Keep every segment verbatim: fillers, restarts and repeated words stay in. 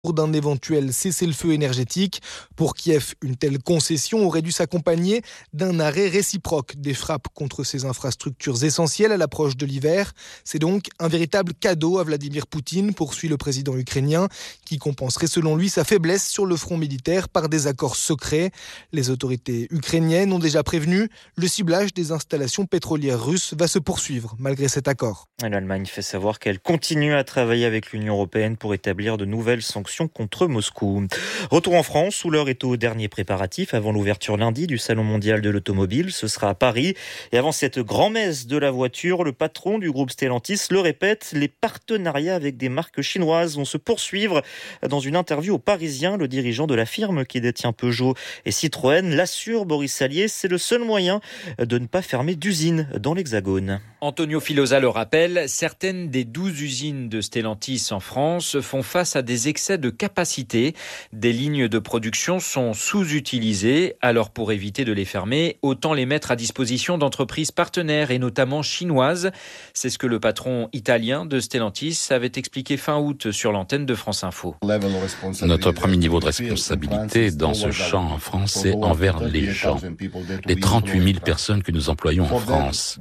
d'un éventuel cessez-le-feu énergétique. Pour Kiev, une telle concession aurait dû s'accompagner d'un arrêt réciproque des frappes contre ces infrastructures essentielles à l'approche de l'hiver. C'est donc un véritable cadeau à Vladimir Poutine, poursuit le président ukrainien, qui compenserait selon lui sa faiblesse sur le front militaire par des accords secrets. Les autorités ukrainiennes ont déjà prévenu, le ciblage des installations pétrolières russes va se poursuivre malgré cet accord. L'Allemagne fait savoir qu'elle continue à travailler avec l'Union européenne pour établir de nouvelles sanctions contre Moscou. Retour en France, où l'heure est au dernier préparatif avant l'ouverture lundi du Salon mondial de l'automobile. Ce sera à Paris. Et avant cette grand-messe de la voiture, le patron du groupe Stellantis le répète, les partenariats avec des marques chinoises vont se poursuivre. Dans une interview au Parisien, le dirigeant de la firme qui détient Peugeot et Citroën l'assure, Boris Sallier, c'est le seul moyen de ne pas fermer d'usines dans l'Hexagone. Antonio Filosa le rappelle, certaines des douze usines de Stellantis en France font face à des excès de capacité. Des lignes de production sont sous-utilisées. Alors pour éviter de les fermer, autant les mettre à disposition d'entreprises partenaires et notamment chinoises. C'est ce que le patron italien de Stellantis avait expliqué fin août sur l'antenne de France Info. Notre premier niveau de responsabilité dans ce champ en France, c'est envers les gens, les trente-huit mille personnes que nous employons en France.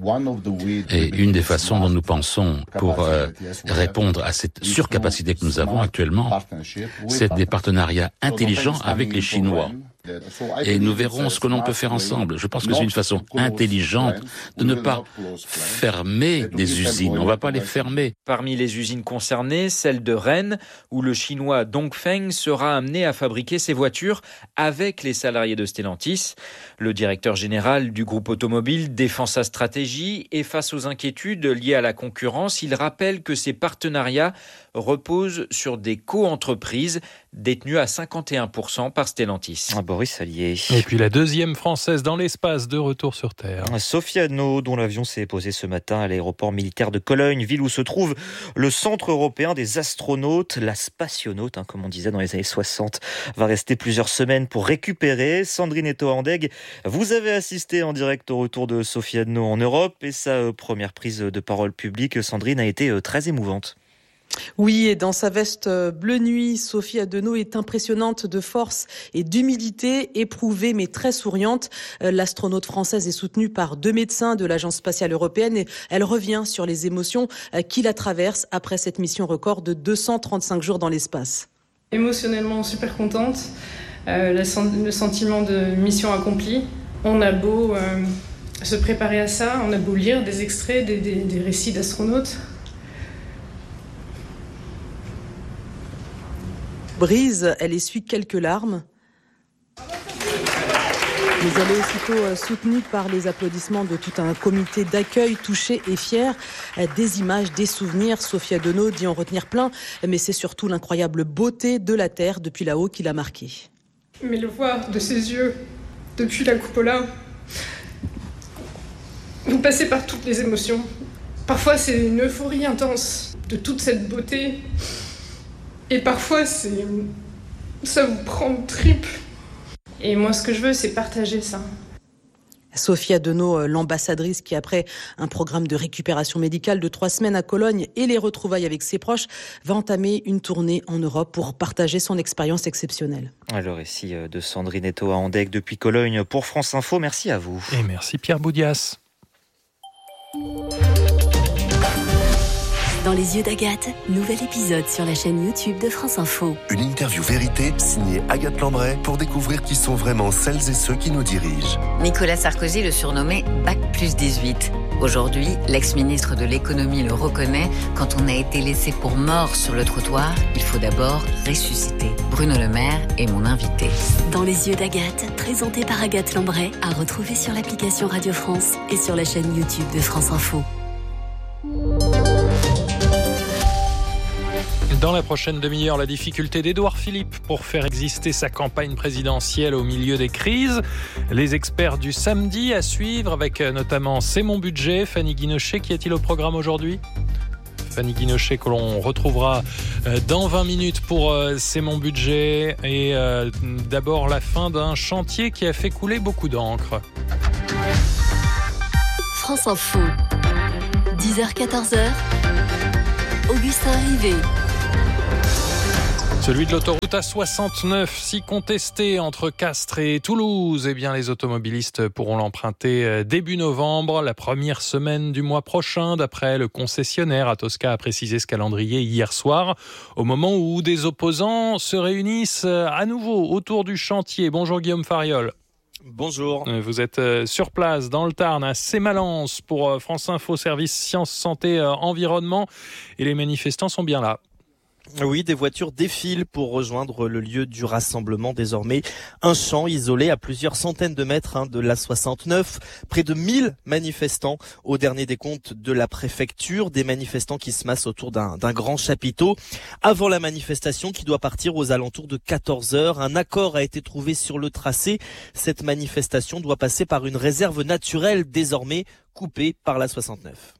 Et une des façons dont nous pensons pour euh, répondre à cette surcapacité que nous avons actuellement, c'est des partenariats intelligents avec les Chinois. Et nous verrons ce que l'on peut faire ensemble. Je pense que c'est une façon intelligente de ne pas fermer des usines. On ne va pas les fermer. Parmi les usines concernées, celle de Rennes, où le chinois Dongfeng sera amené à fabriquer ses voitures avec les salariés de Stellantis. Le directeur général du groupe automobile défend sa stratégie et face aux inquiétudes liées à la concurrence, il rappelle que ces partenariats reposent sur des co-entreprises détenues à cinquante et un pour cent par Stellantis. Boris Sallier. Et puis la deuxième française dans l'espace, de retour sur Terre. Sophie Anno, dont l'avion s'est posé ce matin à l'aéroport militaire de Cologne, ville où se trouve le centre européen des astronautes. La spationaute, hein, comme on disait dans les années soixante, va rester plusieurs semaines pour récupérer. Sandrine Eto-Andeg, vous avez assisté en direct au retour de Sophie Anno en Europe et sa première prise de parole publique, Sandrine, a été très émouvante. Oui, et dans sa veste bleu nuit, Sophie Anno est impressionnante de force et d'humilité, éprouvée mais très souriante. L'astronaute française est soutenue par deux médecins de l'Agence spatiale européenne et elle revient sur les émotions qui la traversent après cette mission record de deux cent trente-cinq jours dans l'espace. Émotionnellement super contente, euh, le sentiment de mission accomplie. On a beau euh, se préparer à ça, on a beau lire des extraits, des, des, des récits d'astronautes. Brise, elle essuie quelques larmes. Mais elle est aussitôt soutenue par les applaudissements de tout un comité d'accueil touché et fier. Des images, des souvenirs. Sophie Anno dit en retenir plein, mais c'est surtout l'incroyable beauté de la Terre depuis là-haut qui l'a marquée. Mais le voir de ses yeux, depuis la cupola, vous passez par toutes les émotions. Parfois c'est une euphorie intense de toute cette beauté. Et parfois, c'est... ça vous prend de tripes. Et moi, ce que je veux, c'est partager ça. Sophie Anno, l'ambassadrice qui, après un programme de récupération médicale de trois semaines à Cologne et les retrouvailles avec ses proches, va entamer une tournée en Europe pour partager son expérience exceptionnelle. Le récit de Sandrine Eto-Andeg depuis Cologne pour France Info. Merci à vous. Et merci Pierre Boudias. Dans les yeux d'Agathe, nouvel épisode sur la chaîne YouTube de France Info. Une interview vérité signée Agathe Lambray pour découvrir qui sont vraiment celles et ceux qui nous dirigent. Nicolas Sarkozy le surnommait Bac plus dix-huit. Aujourd'hui, l'ex-ministre de l'économie le reconnaît. Quand on a été laissé pour mort sur le trottoir, il faut d'abord ressusciter. Bruno Le Maire est mon invité. Dans les yeux d'Agathe, présenté par Agathe Lambray, à retrouver sur l'application Radio France et sur la chaîne YouTube de France Info. Dans la prochaine demi-heure, la difficulté d'Édouard Philippe pour faire exister sa campagne présidentielle au milieu des crises. Les experts du samedi à suivre avec notamment C'est mon budget. Fanny Guinochet, qui est-il au programme aujourd'hui ? Fanny Guinochet que l'on retrouvera dans vingt minutes pour C'est mon budget. Et euh, d'abord la fin d'un chantier qui a fait couler beaucoup d'encre. France Info, dix heures quatorze heures, Augustin Rivet. Ce Celui de l'autoroute A soixante-neuf, si contesté entre Castres et Toulouse, eh bien les automobilistes pourront l'emprunter début novembre, la première semaine du mois prochain, d'après le concessionnaire. Atosca a précisé ce calendrier hier soir, au moment où des opposants se réunissent à nouveau autour du chantier. Bonjour Guillaume Fariol. Bonjour. Vous êtes sur place dans le Tarn, à Sémalens, pour France Info, service Sciences, Santé, Environnement, et les manifestants sont bien là. Oui, des voitures défilent pour rejoindre le lieu du rassemblement, désormais un champ isolé à plusieurs centaines de mètres hein, de l'A soixante-neuf. Près de mille manifestants au dernier décompte de la préfecture, des manifestants qui se massent autour d'un, d'un grand chapiteau. Avant la manifestation qui doit partir aux alentours de quatorze heures, un accord a été trouvé sur le tracé. Cette manifestation doit passer par une réserve naturelle désormais coupée par l'A soixante-neuf.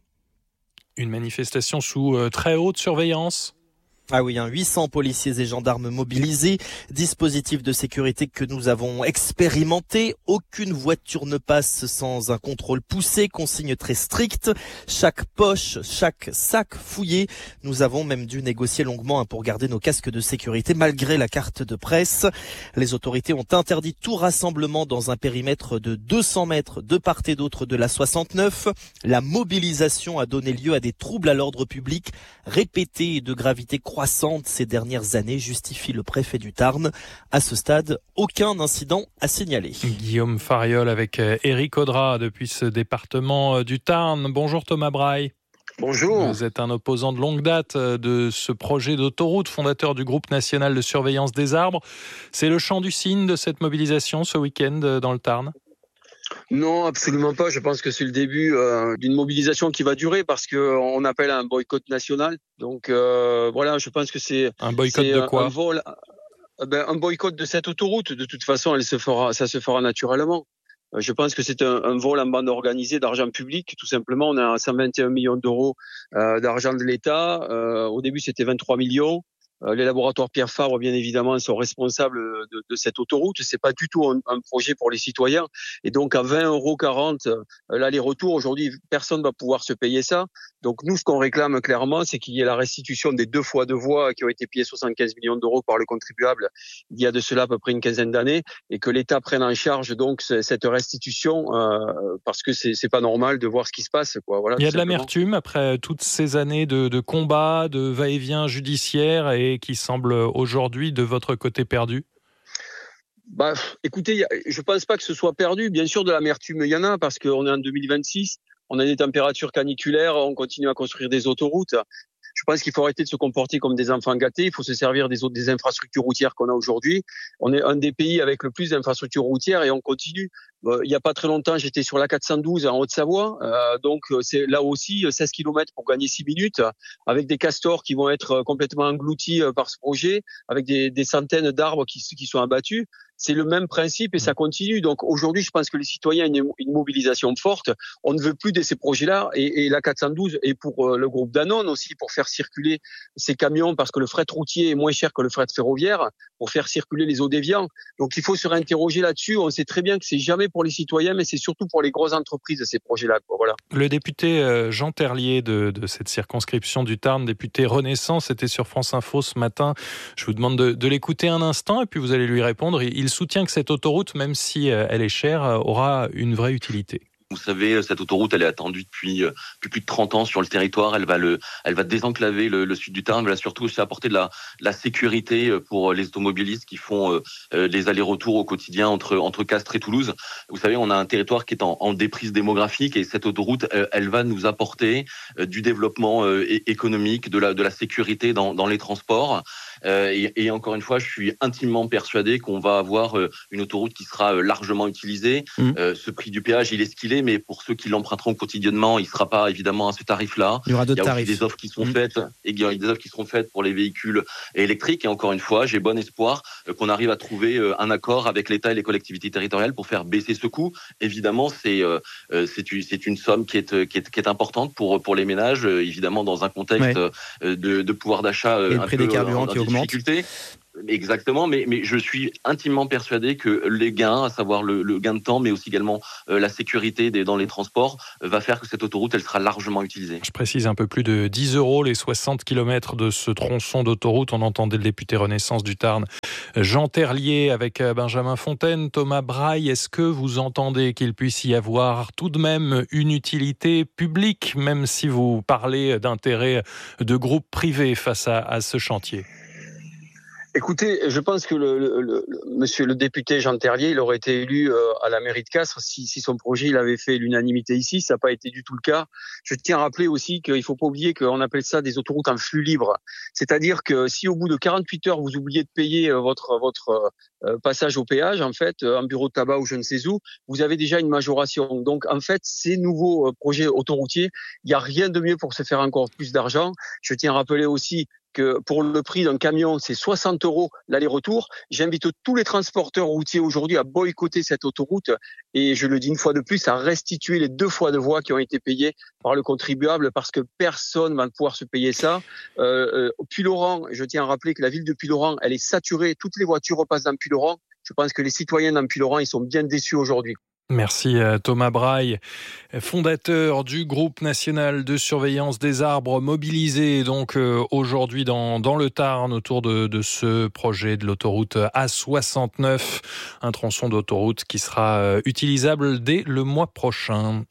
Une manifestation sous euh, très haute surveillance. Ah oui, hein, huit cents policiers et gendarmes mobilisés, dispositif de sécurité que nous avons expérimenté. Aucune voiture ne passe sans un contrôle poussé, consigne très stricte. Chaque poche, chaque sac fouillé. Nous avons même dû négocier longuement hein, pour garder nos casques de sécurité malgré la carte de presse. Les autorités ont interdit tout rassemblement dans un périmètre de deux cents mètres de part et d'autre de la soixante-neuf. La mobilisation a donné lieu à des troubles à l'ordre public répétés et de gravité croissante ces dernières années, justifie le préfet du Tarn. À ce stade, aucun incident à signaler. Guillaume Fariol avec Éric Audra depuis ce département du Tarn. Bonjour Thomas Braille. Bonjour. Vous êtes un opposant de longue date de ce projet d'autoroute, fondateur du groupe national de surveillance des arbres. C'est le chant du cygne de cette mobilisation ce week-end dans le Tarn ? Non, absolument pas. Je pense que c'est le début euh, d'une mobilisation qui va durer parce que on appelle à un boycott national. Donc euh, voilà, je pense que c'est un boycott c'est de quoi un, vol, ben, un boycott de cette autoroute. De toute façon, elle se fera, ça se fera naturellement. Je pense que c'est un, un vol en bande organisée d'argent public. Tout simplement, on a cent vingt et un millions d'euros euh, d'argent de l'État. Euh, au début, c'était vingt-trois millions. Les laboratoires Pierre Fabre, bien évidemment, sont responsables de, de cette autoroute. C'est pas du tout un, un projet pour les citoyens. Et donc, à vingt euros quarante l'aller-retour, aujourd'hui, personne ne va pouvoir se payer ça. Donc, nous, ce qu'on réclame clairement, c'est qu'il y ait la restitution des deux fois de voies qui ont été payées soixante-quinze millions d'euros par le contribuable il y a de cela à peu près une quinzaine d'années, et que l'État prenne en charge donc cette restitution euh, parce que c'est, c'est pas normal de voir ce qui se passe, quoi. Voilà. Il y a de l'amertume après toutes ces années de, de combats, de va-et-vient judiciaire et qui semble aujourd'hui de votre côté perdu? Bah, écoutez, je pense pas que ce soit perdu. Bien sûr, de l'amertume, il y en a parce qu'on est en deux mille vingt-six, on a des températures caniculaires, on continue à construire des autoroutes. Je pense qu'il faut arrêter de se comporter comme des enfants gâtés. Il faut se servir des autres, des infrastructures routières qu'on a aujourd'hui. On est un des pays avec le plus d'infrastructures routières et on continue. Il n'y a pas très longtemps, j'étais sur la quatre cent douze en Haute-Savoie. Euh, donc, c'est là aussi seize kilomètres pour gagner six minutes, avec des castors qui vont être complètement engloutis par ce projet, avec des, des centaines d'arbres qui, qui sont abattus. C'est le même principe et ça continue. Donc aujourd'hui, je pense que les citoyens ont une, une mobilisation forte. On ne veut plus de ces projets-là. Et, et la quatre cent douze est pour euh, le groupe Danone aussi, pour faire circuler ces camions, parce que le fret routier est moins cher que le fret ferroviaire, pour faire circuler les eaux déviants. Donc il faut se réinterroger là-dessus. On sait très bien que c'est jamais pour les citoyens, mais c'est surtout pour les grosses entreprises, ces projets-là. Voilà. Le député Jean Terlier de, de cette circonscription du Tarn, député Renaissance, était sur France Info ce matin. Je vous demande de, de l'écouter un instant et puis vous allez lui répondre. Il soutient que cette autoroute, même si elle est chère, aura une vraie utilité. Vous savez, cette autoroute, elle est attendue depuis, depuis plus de trente ans sur le territoire. Elle va le, elle va désenclaver le, le sud du Tarn. Elle va surtout aussi apporter de la, de la sécurité pour les automobilistes qui font euh, les allers-retours au quotidien entre, entre Castres et Toulouse. Vous savez, on a un territoire qui est en, en déprise démographique et cette autoroute, elle, elle va nous apporter euh, du développement euh, économique, de la, de la sécurité dans, dans les transports. Euh, et, et encore une fois, je suis intimement persuadé qu'on va avoir euh, une autoroute qui sera euh, largement utilisée. Mmh. Euh, ce prix du péage, il est ce qu'il est, mais pour ceux qui l'emprunteront quotidiennement, il ne sera pas évidemment à ce tarif-là. Il y aura d'autres tarifs. Il y a aussi des offres qui sont mmh. faites, et il y a des offres qui seront faites pour les véhicules électriques. Et encore une fois, j'ai bon espoir euh, qu'on arrive à trouver euh, un accord avec l'État et les collectivités territoriales pour faire baisser ce coût. Évidemment, c'est euh, c'est, c'est une somme qui est, qui est, qui est importante pour, pour les ménages, euh, évidemment dans un contexte ouais. euh, de, de pouvoir d'achat euh, et le prix un peu des carburants en, en qui augmente. Exactement, mais, mais je suis intimement persuadé que les gains, à savoir le, le gain de temps, mais aussi également euh, la sécurité des, dans les transports, euh, va faire que cette autoroute, elle sera largement utilisée. Je précise un peu plus de dix euros les soixante kilomètres de ce tronçon d'autoroute. On entendait le député Renaissance du Tarn, Jean Terlier, avec Benjamin Fontaine. Thomas Braille, est-ce que vous entendez qu'il puisse y avoir tout de même une utilité publique, même si vous parlez d'intérêt de groupes privés face à, à ce chantier ? Écoutez, je pense que le, le, le, monsieur le député Jean Terlier, il aurait été élu euh, à la mairie de Castres si, si son projet il avait fait l'unanimité ici. Ça n'a pas été du tout le cas. Je tiens à rappeler aussi qu'il ne faut pas oublier qu'on appelle ça des autoroutes en flux libre. C'est-à-dire que si au bout de quarante-huit heures, vous oubliez de payer votre, votre euh, passage au péage, en fait, un bureau de tabac ou je ne sais où, vous avez déjà une majoration. Donc, en fait, ces nouveaux euh, projets autoroutiers, il n'y a rien de mieux pour se faire encore plus d'argent. Je tiens à rappeler aussi que pour le prix d'un camion, c'est soixante euros l'aller-retour. J'invite tous les transporteurs routiers aujourd'hui à boycotter cette autoroute et je le dis une fois de plus, à restituer les deux fois de voies qui ont été payées par le contribuable parce que personne va pouvoir se payer ça. Euh, euh, Puylaurens, je tiens à rappeler que la ville de Puylaurens, elle est saturée. Toutes les voitures repassent dans Puylaurens. Je pense que les citoyens dans Puylaurens, ils sont bien déçus aujourd'hui. Merci Thomas Braille, fondateur du groupe national de surveillance des arbres, mobilisé donc aujourd'hui dans, dans le Tarn autour de, de ce projet de l'autoroute A soixante-neuf, un tronçon d'autoroute qui sera utilisable dès le mois prochain.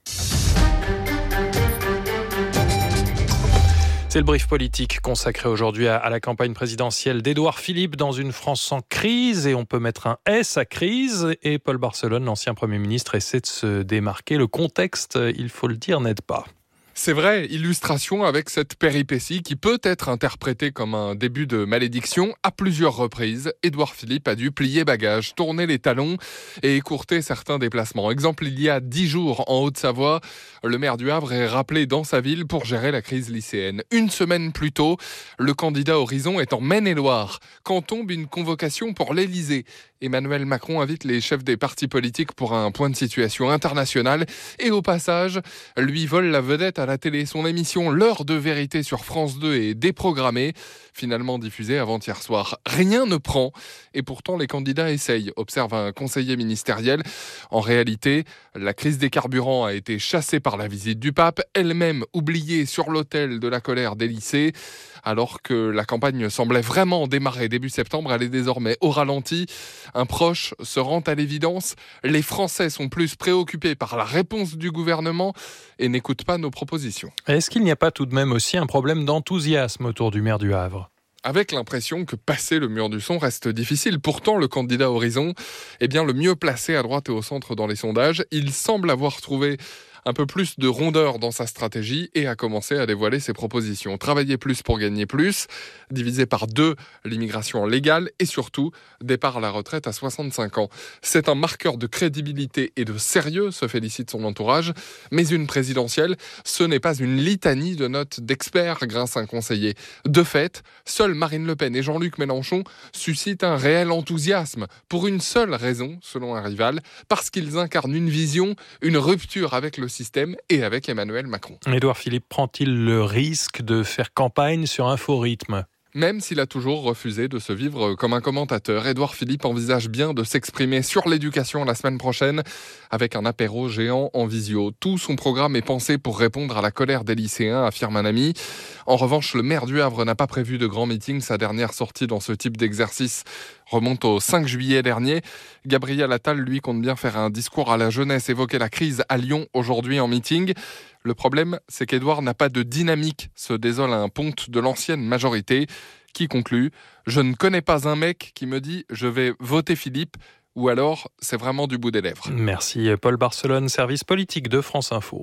C'est le brief politique consacré aujourd'hui à, à la campagne présidentielle d'Édouard Philippe dans une France sans crise, et on peut mettre un S à crise, et Paul Barcelone, l'ancien Premier ministre, essaie de se démarquer. Le contexte, il faut le dire, n'aide pas. C'est vrai, illustration avec cette péripétie qui peut être interprétée comme un début de malédiction. À plusieurs reprises, Édouard Philippe a dû plier bagages, tourner les talons et écourter certains déplacements. Exemple, il y a dix jours, en Haute-Savoie, le maire du Havre est rappelé dans sa ville pour gérer la crise lycéenne. Une semaine plus tôt, le candidat Horizon est en Maine-et-Loire quand tombe une convocation pour l'Élysée. Emmanuel Macron invite les chefs des partis politiques pour un point de situation international et au passage, lui vole la vedette à la télé. Son émission L'heure de vérité sur France deux est déprogrammée, finalement diffusée avant-hier soir. Rien ne prend et pourtant les candidats essayent, observe un conseiller ministériel. En réalité, la crise des carburants a été chassée par la visite du pape, elle-même oubliée sur l'autel de la colère des lycées. Alors que la campagne semblait vraiment démarrer début septembre, elle est désormais au ralenti. Un proche se rend à l'évidence, les Français sont plus préoccupés par la réponse du gouvernement et n'écoutent pas nos propositions. Est-ce qu'il n'y a pas tout de même aussi un problème d'enthousiasme autour du maire du Havre ? Avec l'impression que passer le mur du son reste difficile. Pourtant, le candidat Horizon est bien le mieux placé à droite et au centre dans les sondages. Il semble avoir trouvé un peu plus de rondeur dans sa stratégie et a commencé à dévoiler ses propositions. Travailler plus pour gagner plus, diviser par deux l'immigration légale et surtout départ à la retraite à soixante-cinq ans. C'est un marqueur de crédibilité et de sérieux, se félicite son entourage, mais une présidentielle, ce n'est pas une litanie de notes d'experts, grince un conseiller. De fait, seuls Marine Le Pen et Jean-Luc Mélenchon suscitent un réel enthousiasme pour une seule raison, selon un rival, parce qu'ils incarnent une vision, une rupture avec le système et avec Emmanuel Macron. Édouard Philippe prend-il le risque de faire campagne sur un faux rythme ? Même s'il a toujours refusé de se vivre comme un commentateur, Édouard Philippe envisage bien de s'exprimer sur l'éducation la semaine prochaine avec un apéro géant en visio. Tout son programme est pensé pour répondre à la colère des lycéens, affirme un ami. En revanche, le maire du Havre n'a pas prévu de grand meeting. Sa dernière sortie dans ce type d'exercice remonte au cinq juillet dernier. Gabriel Attal, lui, compte bien faire un discours à la jeunesse, évoquer la crise à Lyon aujourd'hui en meeting. Le problème, c'est qu'Édouard n'a pas de dynamique, se désole un ponte de l'ancienne majorité, qui conclut « Je ne connais pas un mec qui me dit « je vais voter Philippe » ou alors c'est vraiment du bout des lèvres ». Merci Paul Barcelone, service politique de France Info.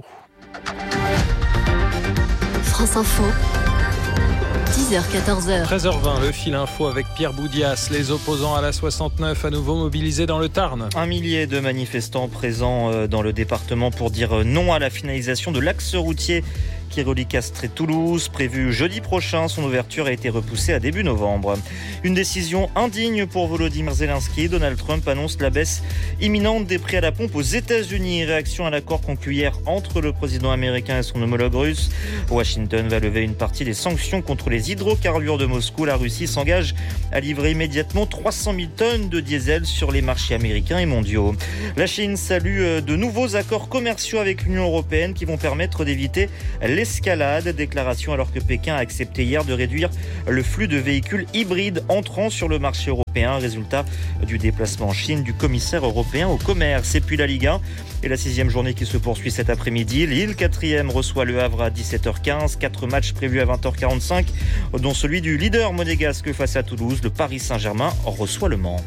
France Info. dix heures quatorze heures. treize heures vingt, le fil info avec Pierre Boudias. Les opposants à la soixante-neuf à nouveau mobilisés dans le Tarn. Un millier de manifestants présents dans le département pour dire non à la finalisation de l'axe routier qui relie Castres et Toulouse. Prévu jeudi prochain, son ouverture a été repoussée à début novembre. Une décision indigne pour Volodymyr Zelensky. Donald Trump annonce la baisse imminente des prix à la pompe aux États-Unis. Réaction à l'accord conclu hier entre le président américain et son homologue russe. Washington va lever une partie des sanctions contre les hydrocarbures de Moscou. La Russie s'engage à livrer immédiatement trois cent mille tonnes de diesel sur les marchés américains et mondiaux. La Chine salue de nouveaux accords commerciaux avec l'Union européenne qui vont permettre d'éviter l'escalade. Déclaration alors que Pékin a accepté hier de réduire le flux de véhicules hybrides entrant sur le marché européen. Résultat du déplacement en Chine du commissaire européen au commerce. Et puis la Ligue un et la sixième journée qui se poursuit cet après-midi. Lille, quatrième, reçoit le Havre à dix-sept heures quinze. Quatre matchs prévus à vingt heures quarante-cinq, dont celui du leader monégasque face à Toulouse. Le Paris Saint-Germain reçoit le Mans.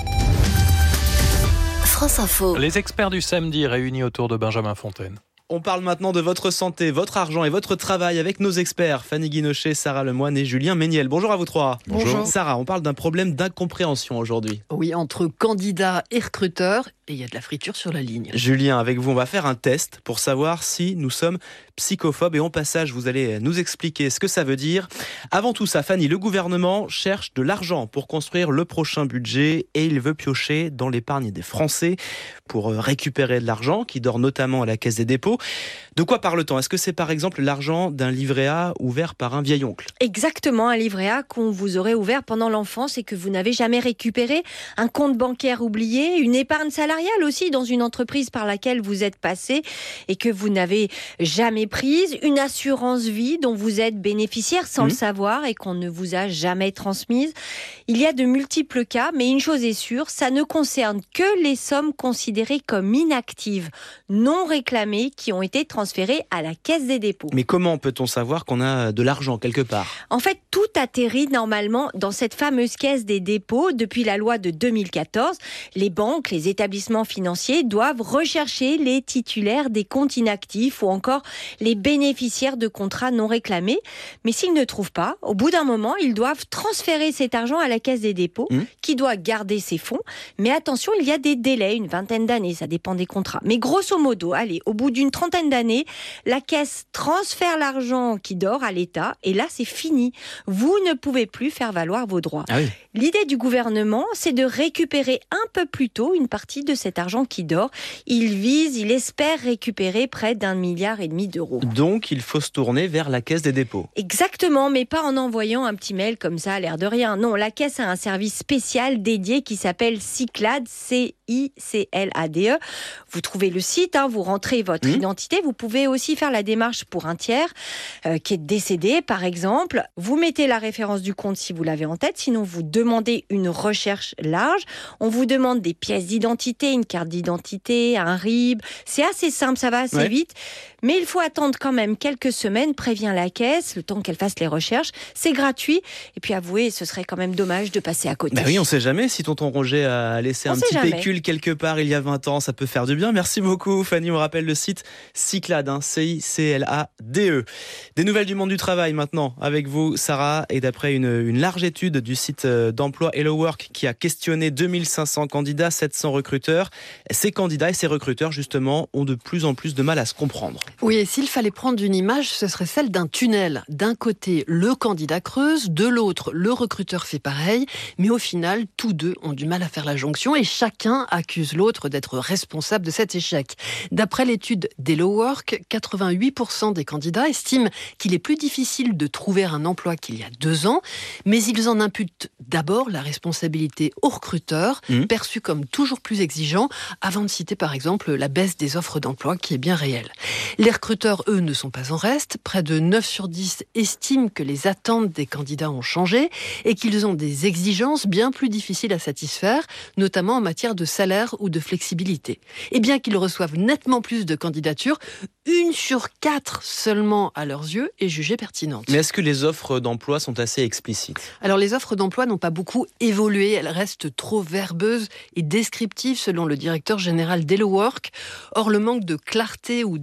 France Info. Les experts du samedi réunis autour de Benjamin Fontaine. On parle maintenant de votre santé, votre argent et votre travail avec nos experts, Fanny Guinochet, Sarah Lemoine et Julien Méniel. Bonjour à vous trois. Bonjour. Sarah, on parle d'un problème d'incompréhension aujourd'hui. Oui, entre candidats et recruteurs, et il y a de la friture sur la ligne. Julien, avec vous, on va faire un test pour savoir si nous sommes psychophobes. Et en passage, vous allez nous expliquer ce que ça veut dire. Avant tout ça, Fanny, le gouvernement cherche de l'argent pour construire le prochain budget et il veut piocher dans l'épargne des Français pour récupérer de l'argent qui dort notamment à la Caisse des dépôts. De quoi parle-t-on ? Est-ce que c'est par exemple l'argent d'un livret A ouvert par un vieil oncle ? Exactement, un livret A qu'on vous aurait ouvert pendant l'enfance et que vous n'avez jamais récupéré, un compte bancaire oublié, une épargne salariale aussi dans une entreprise par laquelle vous êtes passé et que vous n'avez jamais prise, une assurance vie dont vous êtes bénéficiaire sans mmh. le savoir et qu'on ne vous a jamais transmise. Il y a de multiples cas, mais une chose est sûre, ça ne concerne que les sommes considérées comme inactives, non réclamées, qui ont été transférées à la Caisse des dépôts. Mais comment peut-on savoir qu'on a de l'argent quelque part ? En fait, tout atterrit normalement dans cette fameuse Caisse des dépôts. Depuis la loi de deux mille quatorze, les banques, les établissements financiers doivent rechercher les titulaires des comptes inactifs ou encore les bénéficiaires de contrats non réclamés. Mais s'ils ne trouvent pas, au bout d'un moment, ils doivent transférer cet argent à la Caisse des dépôts, mmh. qui doit garder ses fonds. Mais attention, il y a des délais, une vingtaine d'années, ça dépend des contrats. Mais grosso modo, allez, au bout d'une trentaine d'années, la Caisse transfère l'argent qui dort à l'État et là, c'est fini. Vous ne pouvez plus faire valoir vos droits. Ah oui. L'idée du gouvernement, c'est de récupérer un peu plus tôt une partie de cet argent qui dort. Il vise, il espère récupérer près d'un milliard et demi d'euros. Donc, il faut se tourner vers la Caisse des dépôts. Exactement, mais pas en envoyant un petit mail comme ça, à l'air de rien. Non, la Caisse a un service spécial dédié qui s'appelle Cyclade, C I C L A D E. Vous trouvez le site, hein, vous rentrez votre mmh. identité. Vous pouvez aussi faire la démarche pour un tiers euh, qui est décédé, par exemple. Vous mettez la référence du compte si vous l'avez en tête, sinon vous demandez une recherche large. On vous demande des pièces d'identité, une carte d'identité, un R I B. C'est assez simple, ça va assez ouais. vite. Mais il faut attendre quand même quelques semaines, prévient la Caisse, le temps qu'elle fasse les recherches. C'est gratuit. Et puis avouez, ce serait quand même dommage de passer à côté. Bah oui, on ne sait jamais si tonton Roger a laissé on un petit jamais. pécule quelque part il y a vingt ans, ça peut faire du bien. Merci beaucoup Fanny, on rappelle le site Cyclade, hein, C I C L A D E. Des nouvelles du monde du travail maintenant avec vous Sarah, et d'après une, une large étude du site d'emploi Hello Work qui a questionné deux mille cinq cents candidats, sept cents recruteurs, ces candidats et ces recruteurs justement ont de plus en plus de mal à se comprendre. Oui, et s'il fallait prendre une image, ce serait celle d'un tunnel. D'un côté, le candidat creuse, de l'autre, le recruteur fait pareil, mais au final, tous deux ont du mal à faire la jonction et chacun accuse l'autre d'être responsable de cet échec. D'après l'étude d'Hello Work, quatre-vingt-huit pour cent des candidats estiment qu'il est plus difficile de trouver un emploi qu'il y a deux ans, mais ils en imputent d'abord la responsabilité aux recruteurs, mmh. perçus comme toujours plus exigeants, avant de citer par exemple la baisse des offres d'emploi qui est bien réelle. Les recruteurs, eux, ne sont pas en reste. Près de neuf sur dix estiment que les attentes des candidats ont changé et qu'ils ont des exigences bien plus difficiles à satisfaire, notamment en matière de salaire ou de flexibilité. Et bien qu'ils reçoivent nettement plus de candidatures, une sur quatre seulement, à leurs yeux, est jugée pertinente. Mais est-ce que les offres d'emploi sont assez explicites ? Alors, les offres d'emploi n'ont pas beaucoup évolué. Elles restent trop verbeuses et descriptives, selon le directeur général d'Hello Work. Or, le manque de clarté ou d'exactitude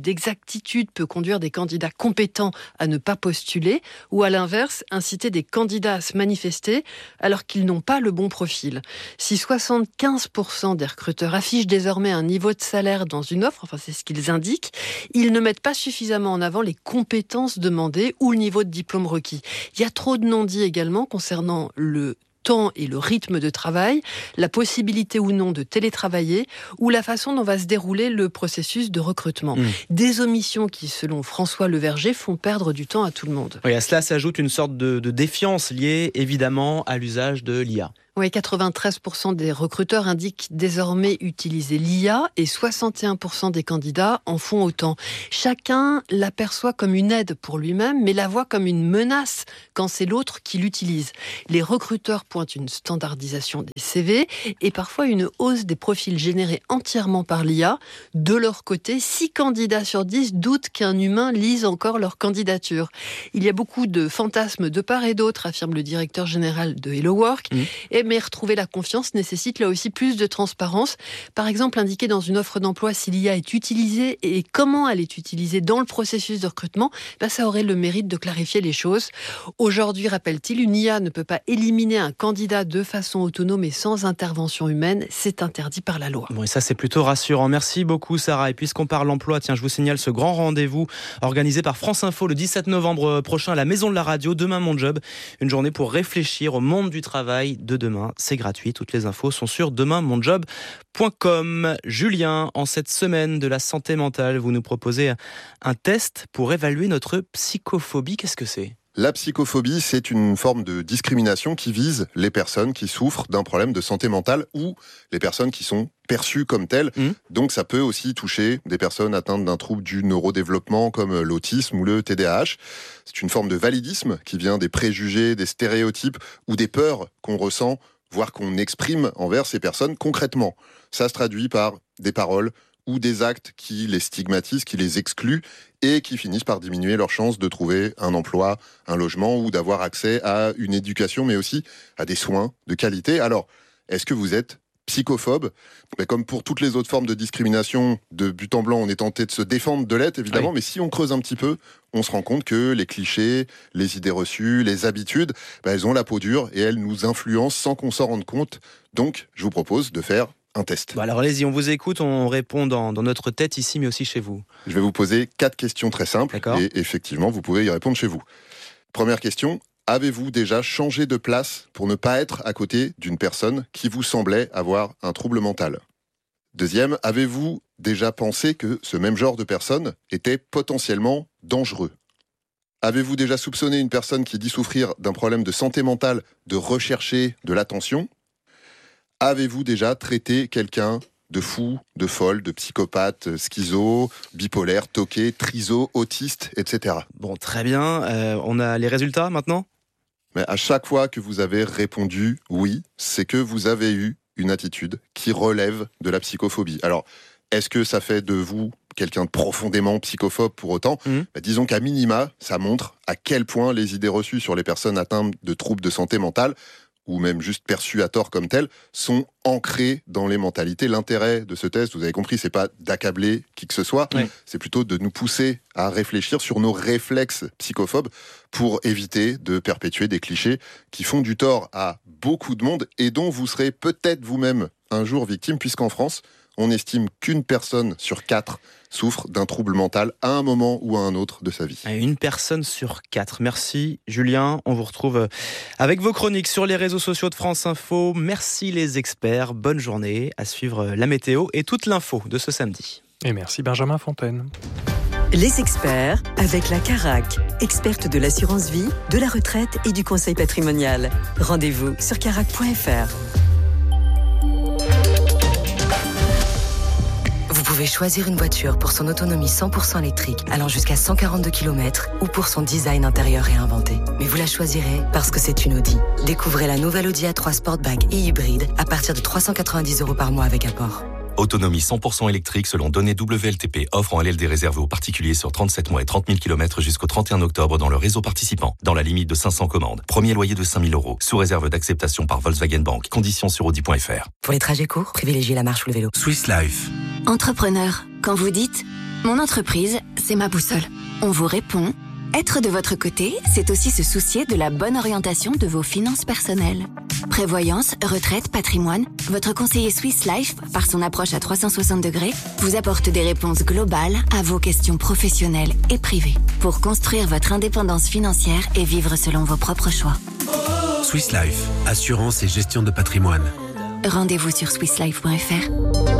attitude peut conduire des candidats compétents à ne pas postuler ou à l'inverse, inciter des candidats à se manifester alors qu'ils n'ont pas le bon profil. Si soixante-quinze pour cent des recruteurs affichent désormais un niveau de salaire dans une offre, enfin c'est ce qu'ils indiquent, ils ne mettent pas suffisamment en avant les compétences demandées ou le niveau de diplôme requis. Il y a trop de non-dits également concernant le temps et le rythme de travail, la possibilité ou non de télétravailler ou la façon dont va se dérouler le processus de recrutement. Mmh. Des omissions qui, selon François Leverger, font perdre du temps à tout le monde. Oui, à cela s'ajoute une sorte de, de défiance liée évidemment à l'usage de l'I A. Oui, quatre-vingt-treize pour cent des recruteurs indiquent désormais utiliser l'I A et soixante et un pour cent des candidats en font autant. Chacun l'aperçoit comme une aide pour lui-même, mais la voit comme une menace quand c'est l'autre qui l'utilise. Les recruteurs pointent une standardisation des C V et parfois une hausse des profils générés entièrement par l'I A. De leur côté, six candidats sur dix doutent qu'un humain lise encore leur candidature. Il y a beaucoup de fantasmes de part et d'autre, affirme le directeur général de Hello Work. Mmh. Et mais retrouver la confiance nécessite là aussi plus de transparence. Par exemple, indiquer dans une offre d'emploi si l'I A est utilisée et comment elle est utilisée dans le processus de recrutement, ben ça aurait le mérite de clarifier les choses. Aujourd'hui, rappelle-t-il, une I A ne peut pas éliminer un candidat de façon autonome et sans intervention humaine. C'est interdit par la loi. Bon, et ça, c'est plutôt rassurant. Merci beaucoup, Sarah. Et puisqu'on parle emploi, tiens, je vous signale ce grand rendez-vous organisé par France Info le dix-sept novembre prochain à la Maison de la Radio. Demain, mon job. Une journée pour réfléchir au monde du travail de demain. C'est gratuit. Toutes les infos sont sur demain mon job point com. Julien, en cette semaine de la santé mentale, vous nous proposez un test pour évaluer notre psychophobie. Qu'est-ce que c'est ? La psychophobie, c'est une forme de discrimination qui vise les personnes qui souffrent d'un problème de santé mentale ou les personnes qui sont perçues comme telles. Mmh. Donc ça peut aussi toucher des personnes atteintes d'un trouble du neurodéveloppement comme l'autisme ou le T D A H. C'est une forme de validisme qui vient des préjugés, des stéréotypes ou des peurs qu'on ressent, voire qu'on exprime envers ces personnes concrètement. Ça se traduit par des paroles ou des actes qui les stigmatisent, qui les excluent et qui finissent par diminuer leurs chances de trouver un emploi, un logement ou d'avoir accès à une éducation, mais aussi à des soins de qualité. Alors, est-ce que vous êtes psychophobe ? Mais comme pour toutes les autres formes de discrimination, de but en blanc, on est tenté de se défendre de l'être, évidemment, oui. Mais si on creuse un petit peu, on se rend compte que les clichés, les idées reçues, les habitudes, bah, elles ont la peau dure et elles nous influencent sans qu'on s'en rende compte. Donc, je vous propose de faire un test. Bon alors allez-y, on vous écoute, on répond dans, dans notre tête ici, mais aussi chez vous. Je vais vous poser quatre questions très simples. D'accord. Et effectivement, vous pouvez y répondre chez vous. Première question, avez-vous déjà changé de place pour ne pas être à côté d'une personne qui vous semblait avoir un trouble mental ? Deuxième, avez-vous déjà pensé que ce même genre de personne était potentiellement dangereux ? Avez-vous déjà soupçonné une personne qui dit souffrir d'un problème de santé mentale de rechercher de l'attention ? Avez-vous déjà traité quelqu'un de fou, de folle, de psychopathe, schizo, bipolaire, toqué, triso, autiste, et cetera. Bon, très bien. Euh, on a les résultats maintenant ? Mais à chaque fois que vous avez répondu oui, c'est que vous avez eu une attitude qui relève de la psychophobie. Alors, est-ce que ça fait de vous quelqu'un de profondément psychophobe pour autant ? mmh. bah, Disons qu'à minima, ça montre à quel point les idées reçues sur les personnes atteintes de troubles de santé mentale ou même juste perçus à tort comme tels, sont ancrés dans les mentalités. L'intérêt de ce test, vous avez compris, c'est pas d'accabler qui que ce soit, oui. C'est plutôt de nous pousser à réfléchir sur nos réflexes psychophobes pour éviter de perpétuer des clichés qui font du tort à beaucoup de monde et dont vous serez peut-être vous-même un jour victime, puisqu'en France, on estime qu'une personne sur quatre souffre d'un trouble mental à un moment ou à un autre de sa vie. Une personne sur quatre. Merci Julien. On vous retrouve avec vos chroniques sur les réseaux sociaux de France Info. Merci les experts. Bonne journée. À suivre la météo et toute l'info de ce samedi. Et merci Benjamin Fontaine. Les experts avec la Carac, experte de l'assurance vie, de la retraite et du conseil patrimonial. Rendez-vous sur carac point f r. Vous pouvez choisir une voiture pour son autonomie cent pour cent électrique allant jusqu'à cent quarante-deux kilomètres ou pour son design intérieur réinventé. Mais vous la choisirez parce que c'est une Audi. Découvrez la nouvelle Audi A trois Sportback et hybride à partir de trois cent quatre-vingt-dix euros par mois avec apport. Autonomie cent pour cent électrique selon données W L T P. Offre en L L D réservée aux particuliers sur trente-sept mois et trente mille kilomètres jusqu'au trente et un octobre dans le réseau participant. Dans la limite de cinq cents commandes. Premier loyer de cinq mille euros. Sous réserve d'acceptation par Volkswagen Bank. Conditions sur audi point f r. Pour les trajets courts, privilégiez la marche ou le vélo. Swiss Life. Entrepreneur, quand vous dites Mon entreprise, c'est ma boussole. On vous répond. Être de votre côté, c'est aussi se soucier de la bonne orientation de vos finances personnelles. Prévoyance, retraite, patrimoine, votre conseiller Swiss Life, par son approche à trois cent soixante degrés, vous apporte des réponses globales à vos questions professionnelles et privées pour construire votre indépendance financière et vivre selon vos propres choix. Swiss Life, assurance et gestion de patrimoine. Rendez-vous sur swiss life point f r.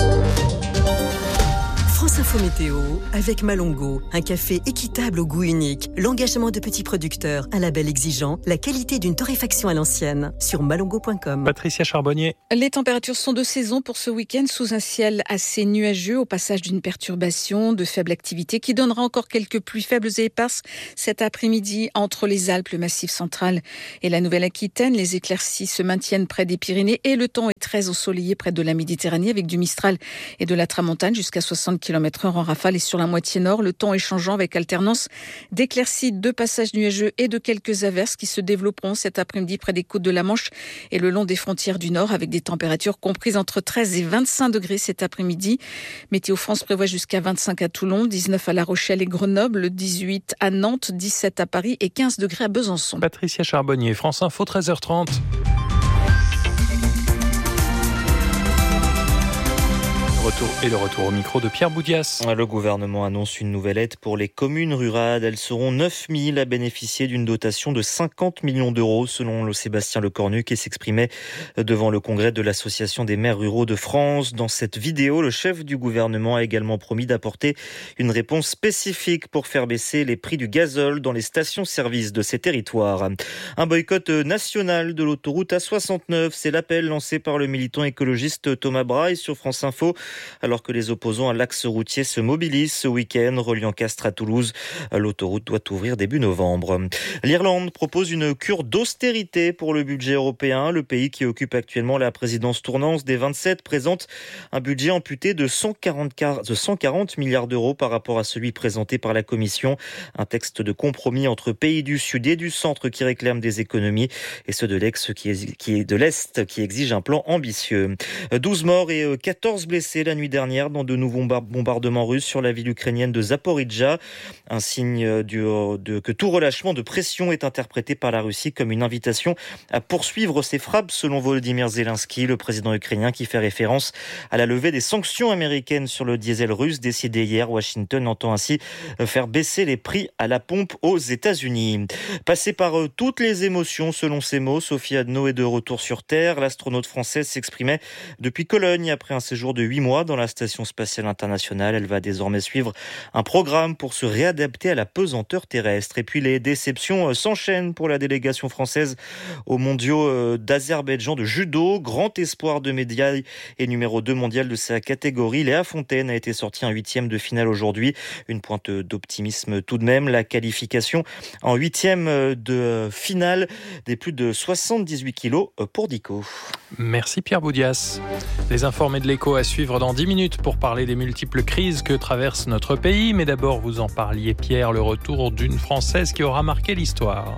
France Info Météo avec Malongo, un café équitable au goût unique, l'engagement de petits producteurs, un label exigeant, la qualité d'une torréfaction à l'ancienne, sur malongo point com. Patricia Charbonnier. Les températures sont de saison pour ce week-end sous un ciel assez nuageux au passage d'une perturbation de faible activité qui donnera encore quelques pluies faibles et éparses cet après-midi entre les Alpes, le Massif central et la Nouvelle-Aquitaine. Les éclaircies se maintiennent près des Pyrénées et le temps est très ensoleillé près de la Méditerranée avec du Mistral et de la Tramontane jusqu'à soixante kilomètres heure en rafale et sur la moitié nord. Le temps est changeant avec alternance d'éclaircies, de passages nuageux et de quelques averses qui se développeront cet après-midi près des côtes de la Manche et le long des frontières du nord avec des températures comprises entre treize et vingt-cinq degrés cet après-midi. Météo France prévoit jusqu'à vingt-cinq à Toulon, dix-neuf à La Rochelle et Grenoble, dix-huit à Nantes, dix-sept à Paris et quinze degrés à Besançon. Patricia Charbonnier, France Info, treize heures trente. Retour et le retour au micro de Pierre Boudias. Le gouvernement annonce une nouvelle aide pour les communes rurales. Elles seront neuf mille à bénéficier d'une dotation de cinquante millions d'euros, selon le Sébastien Lecornu qui s'exprimait devant le congrès de l'Association des maires ruraux de France. Dans cette vidéo, le chef du gouvernement a également promis d'apporter une réponse spécifique pour faire baisser les prix du gazole dans les stations-service de ces territoires. Un boycott national de l'autoroute A soixante-neuf, c'est l'appel lancé par le militant écologiste Thomas Braille sur France Info. Alors que les opposants à l'axe routier se mobilisent ce week-end, reliant Castres à Toulouse, l'autoroute doit ouvrir début novembre. L'Irlande propose une cure d'austérité pour le budget européen. Le pays qui occupe actuellement la présidence tournante des vingt-sept présente un budget amputé de cent quarante milliards d'euros par rapport à celui présenté par la Commission. Un texte de compromis entre pays du Sud et du Centre qui réclament des économies et ceux de l'Est qui est de l'Est qui exige un plan ambitieux. douze morts et quatorze blessés la nuit dernière dans de nouveaux bombardements russes sur la ville ukrainienne de Zaporijjia. Un signe du, de, que tout relâchement de pression est interprété par la Russie comme une invitation à poursuivre ses frappes, selon Volodymyr Zelensky, le président ukrainien, qui fait référence à la levée des sanctions américaines sur le diesel russe décidée hier. Washington entend ainsi faire baisser les prix à la pompe aux États-Unis. Passée par toutes les émotions, selon ses mots, Sophie Adno est de retour sur Terre. L'astronaute française s'exprimait depuis Cologne après un séjour de huit mois dans la Station spatiale internationale. Elle va désormais suivre un programme pour se réadapter à la pesanteur terrestre. Et puis les déceptions s'enchaînent pour la délégation française aux mondiaux d'Azerbaïdjan de judo. Grand espoir de médaille et numéro deux mondial de sa catégorie, Léa Fontaine a été sortie en huitième de finale aujourd'hui. Une pointe d'optimisme tout de même. La qualification en huitième de finale des plus de soixante-dix-huit kilos pour Dico. Merci Pierre Boudias. Les informés de l'Écho à suivre dans dix minutes pour parler des multiples crises que traverse notre pays. Mais d'abord, vous en parliez, Pierre, le retour d'une Française qui aura marqué l'histoire.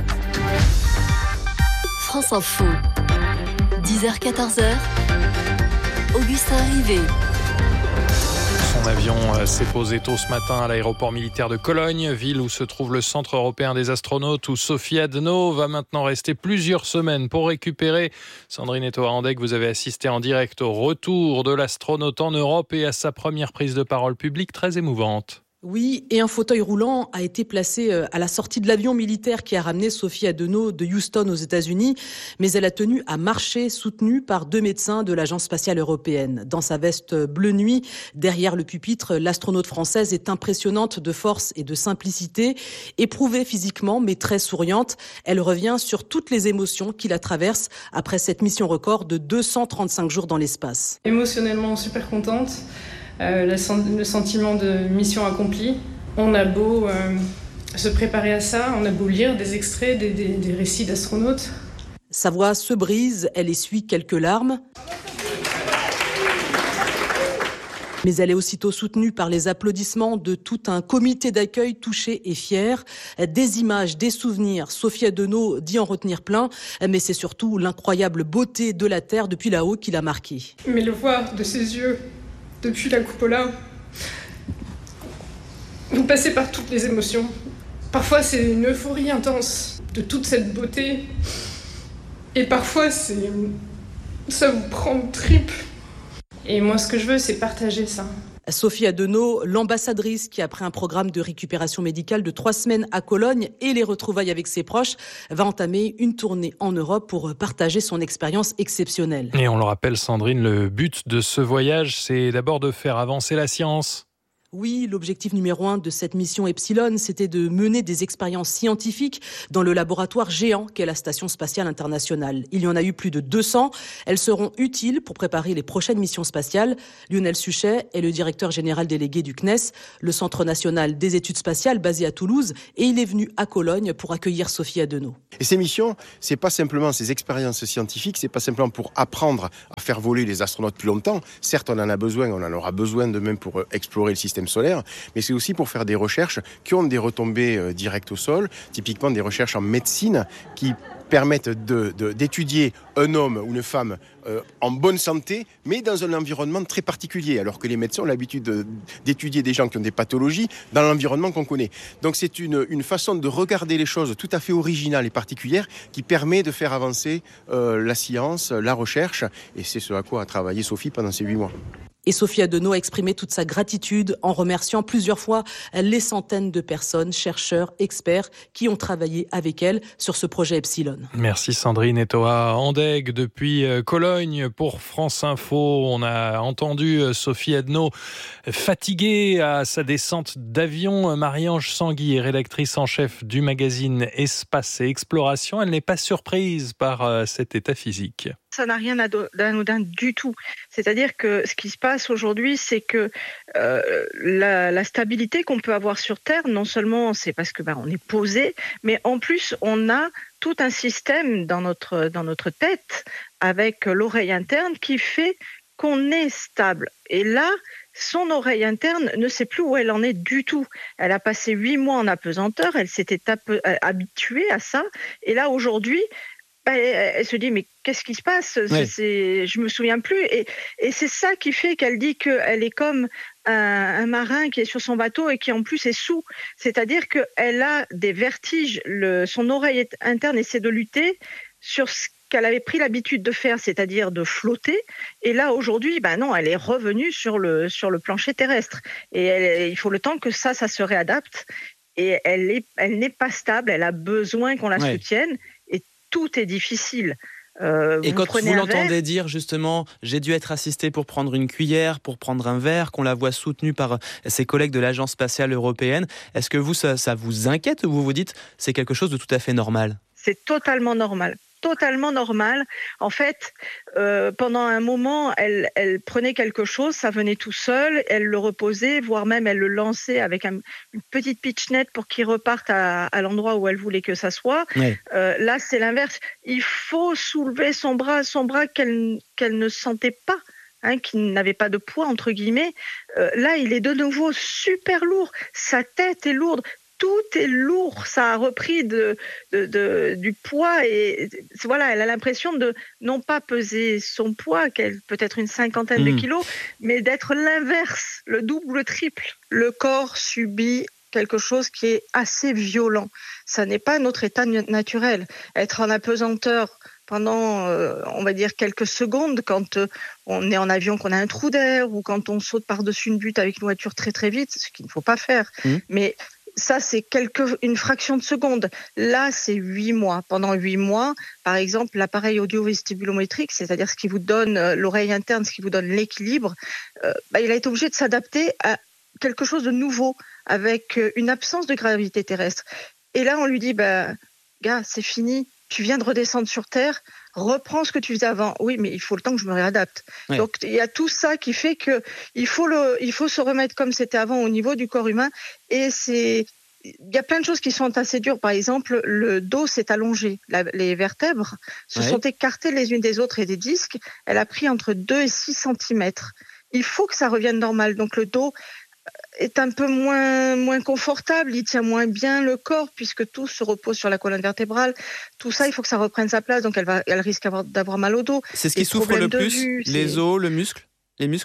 France Info, dix heures quatorze heures, Augustin Rivet. Son avion s'est posé tôt ce matin à l'aéroport militaire de Cologne, ville où se trouve le Centre européen des astronautes, où Sophie Adno va maintenant rester plusieurs semaines pour récupérer. Sandrine Etoa-Andec, vous avez assisté en direct au retour de l'astronaute en Europe et à sa première prise de parole publique très émouvante. Oui, et un fauteuil roulant a été placé à la sortie de l'avion militaire qui a ramené Sophie Adno de Houston aux États-Unis, mais elle a tenu à marcher, soutenue par deux médecins de l'Agence spatiale européenne. Dans sa veste bleu nuit, derrière le pupitre, l'astronaute française est impressionnante de force et de simplicité, éprouvée physiquement mais très souriante. Elle revient sur toutes les émotions qui la traversent après cette mission record de deux cent trente-cinq jours dans l'espace. Émotionnellement super contente. Euh, le, le sentiment de mission accomplie. On a beau euh, se préparer à ça, on a beau lire des extraits, des, des, des récits d'astronautes. Sa voix se brise, elle essuie quelques larmes. Mais elle est aussitôt soutenue par les applaudissements de tout un comité d'accueil touché et fier. Des images, des souvenirs. Sophie Adno dit en retenir plein, mais c'est surtout l'incroyable beauté de la Terre depuis là-haut qui l'a marquée. Mais le voir de ses yeux depuis la cupola, Vous passez par toutes les émotions. Parfois, c'est une euphorie intense de toute cette beauté. Et parfois, c'est... ça vous prend de tripes. Et moi, ce que je veux, c'est partager ça. Sophie Adenau, l'ambassadrice qui, après un programme de récupération médicale de trois semaines à Cologne et les retrouvailles avec ses proches, va entamer une tournée en Europe pour partager son expérience exceptionnelle. Et on le rappelle, Sandrine, le but de ce voyage, c'est d'abord de faire avancer la science. Oui, l'objectif numéro un de cette mission Epsilon, c'était de mener des expériences scientifiques dans le laboratoire géant qu'est la Station spatiale internationale. Il y en a eu plus de deux cents. Elles seront utiles pour préparer les prochaines missions spatiales. Lionel Suchet est le directeur général délégué du C N E S, le Centre national des études spatiales basé à Toulouse, et il est venu à Cologne pour accueillir Sophie Adenau. Et ces missions, c'est pas simplement ces expériences scientifiques, c'est pas simplement pour apprendre à faire voler les astronautes plus longtemps. Certes, on en a besoin, on en aura besoin demain pour explorer le système solaire, mais c'est aussi pour faire des recherches qui ont des retombées euh, directes au sol, typiquement des recherches en médecine qui permettent de, de, d'étudier un homme ou une femme euh, en bonne santé, mais dans un environnement très particulier, alors que les médecins ont l'habitude de, d'étudier des gens qui ont des pathologies dans l'environnement qu'on connaît. Donc c'est une, une façon de regarder les choses tout à fait originale et particulière qui permet de faire avancer euh, la science, la recherche, et c'est ce à quoi a travaillé Sophie pendant ces huit mois. Et Sophie Adenau a exprimé toute sa gratitude en remerciant plusieurs fois les centaines de personnes, chercheurs, experts, qui ont travaillé avec elle sur ce projet Epsilon. Merci Sandrine Etoa Andeg depuis Cologne pour France Info. On a entendu Sophie Adenau fatiguée à sa descente d'avion. Marie-Ange Sanguy est rédactrice en chef du magazine Espace et Exploration. Elle n'est pas surprise par cet état physique. Ça n'a rien d'anodin du tout. C'est-à-dire que ce qui se passe aujourd'hui, c'est que euh, la, la stabilité qu'on peut avoir sur Terre, non seulement c'est parce que ben, on est posé, mais en plus on a tout un système dans notre dans notre tête avec l'oreille interne qui fait qu'on est stable. Et là, son oreille interne ne sait plus où elle en est du tout. Elle a passé huit mois en apesanteur, elle s'était ape- habituée à ça, et là aujourd'hui, elle se dit mais qu'est-ce qui se passe ? Ouais. C'est, je me souviens plus et, et c'est ça qui fait qu'elle dit qu'elle est comme un, un marin qui est sur son bateau et qui en plus est sous. C'est-à-dire qu'elle a des vertiges. Le, son oreille interne essaie de lutter sur ce qu'elle avait pris l'habitude de faire, c'est-à-dire de flotter. Et là aujourd'hui, ben non, elle est revenue sur le sur le plancher terrestre. Et elle, il faut le temps que ça, ça se réadapte. Et elle est, elle n'est pas stable. Elle a besoin qu'on la ouais. soutienne. Tout est difficile. Euh, et vous quand vous l'entendez verre, dire justement, j'ai dû être assistée pour prendre une cuillère, pour prendre un verre, qu'on la voit soutenue par ses collègues de l'Agence spatiale européenne, est-ce que vous, ça, ça vous inquiète ou vous vous dites c'est quelque chose de tout à fait normal ? C'est totalement normal. Totalement normal. En fait, euh, pendant un moment, elle, elle prenait quelque chose, ça venait tout seul, elle le reposait, voire même elle le lançait avec un, une petite pitchnette pour qu'il reparte à, à l'endroit où elle voulait que ça soit. Oui. Euh, là, c'est l'inverse. Il faut soulever son bras, son bras qu'elle, qu'elle ne sentait pas. Hein, qui n'avait pas de poids, entre guillemets. Euh, là, il est de nouveau super lourd. Sa tête est lourde. Tout est lourd, ça a repris de, de, de, du poids et voilà, elle a l'impression de non pas peser son poids, qu'elle peut être une cinquantaine mmh. de kilos, mais d'être l'inverse, le double ou le triple. Le corps subit quelque chose qui est assez violent. Ça n'est pas notre état naturel. Être en apesanteur pendant, euh, on va dire, quelques secondes, quand euh, on est en avion, qu'on a un trou d'air, ou quand on saute par-dessus une butte avec une voiture très très vite, ce qu'il ne faut pas faire. Mmh. Mais ça, c'est quelque, une fraction de seconde. Là, c'est huit mois. Pendant huit mois, par exemple, l'appareil audio-vestibulométrique, c'est-à-dire ce qui vous donne euh, l'oreille interne, ce qui vous donne l'équilibre, euh, bah, il a été obligé de s'adapter à quelque chose de nouveau, avec euh, une absence de gravité terrestre. Et là, on lui dit, bah, gars, c'est fini. Tu viens de redescendre sur Terre, reprends ce que tu faisais avant. Oui, mais il faut le temps que je me réadapte. Ouais. Donc, il y a tout ça qui fait que il faut le, il faut se remettre comme c'était avant au niveau du corps humain. Et c'est, il y a plein de choses qui sont assez dures. Par exemple, le dos s'est allongé. La, les vertèbres se ouais. sont écartées les unes des autres et des disques. Elle a pris entre deux et six centimètres. Il faut que ça revienne normal. Donc, le dos est un peu moins moins confortable, il tient moins bien le corps puisque tout se repose sur la colonne vertébrale. Tout ça, il faut que ça reprenne sa place, donc elle va, elle risque d'avoir mal au dos. C'est ce qui souffre le plus, vue, les os, le muscle, les muscles.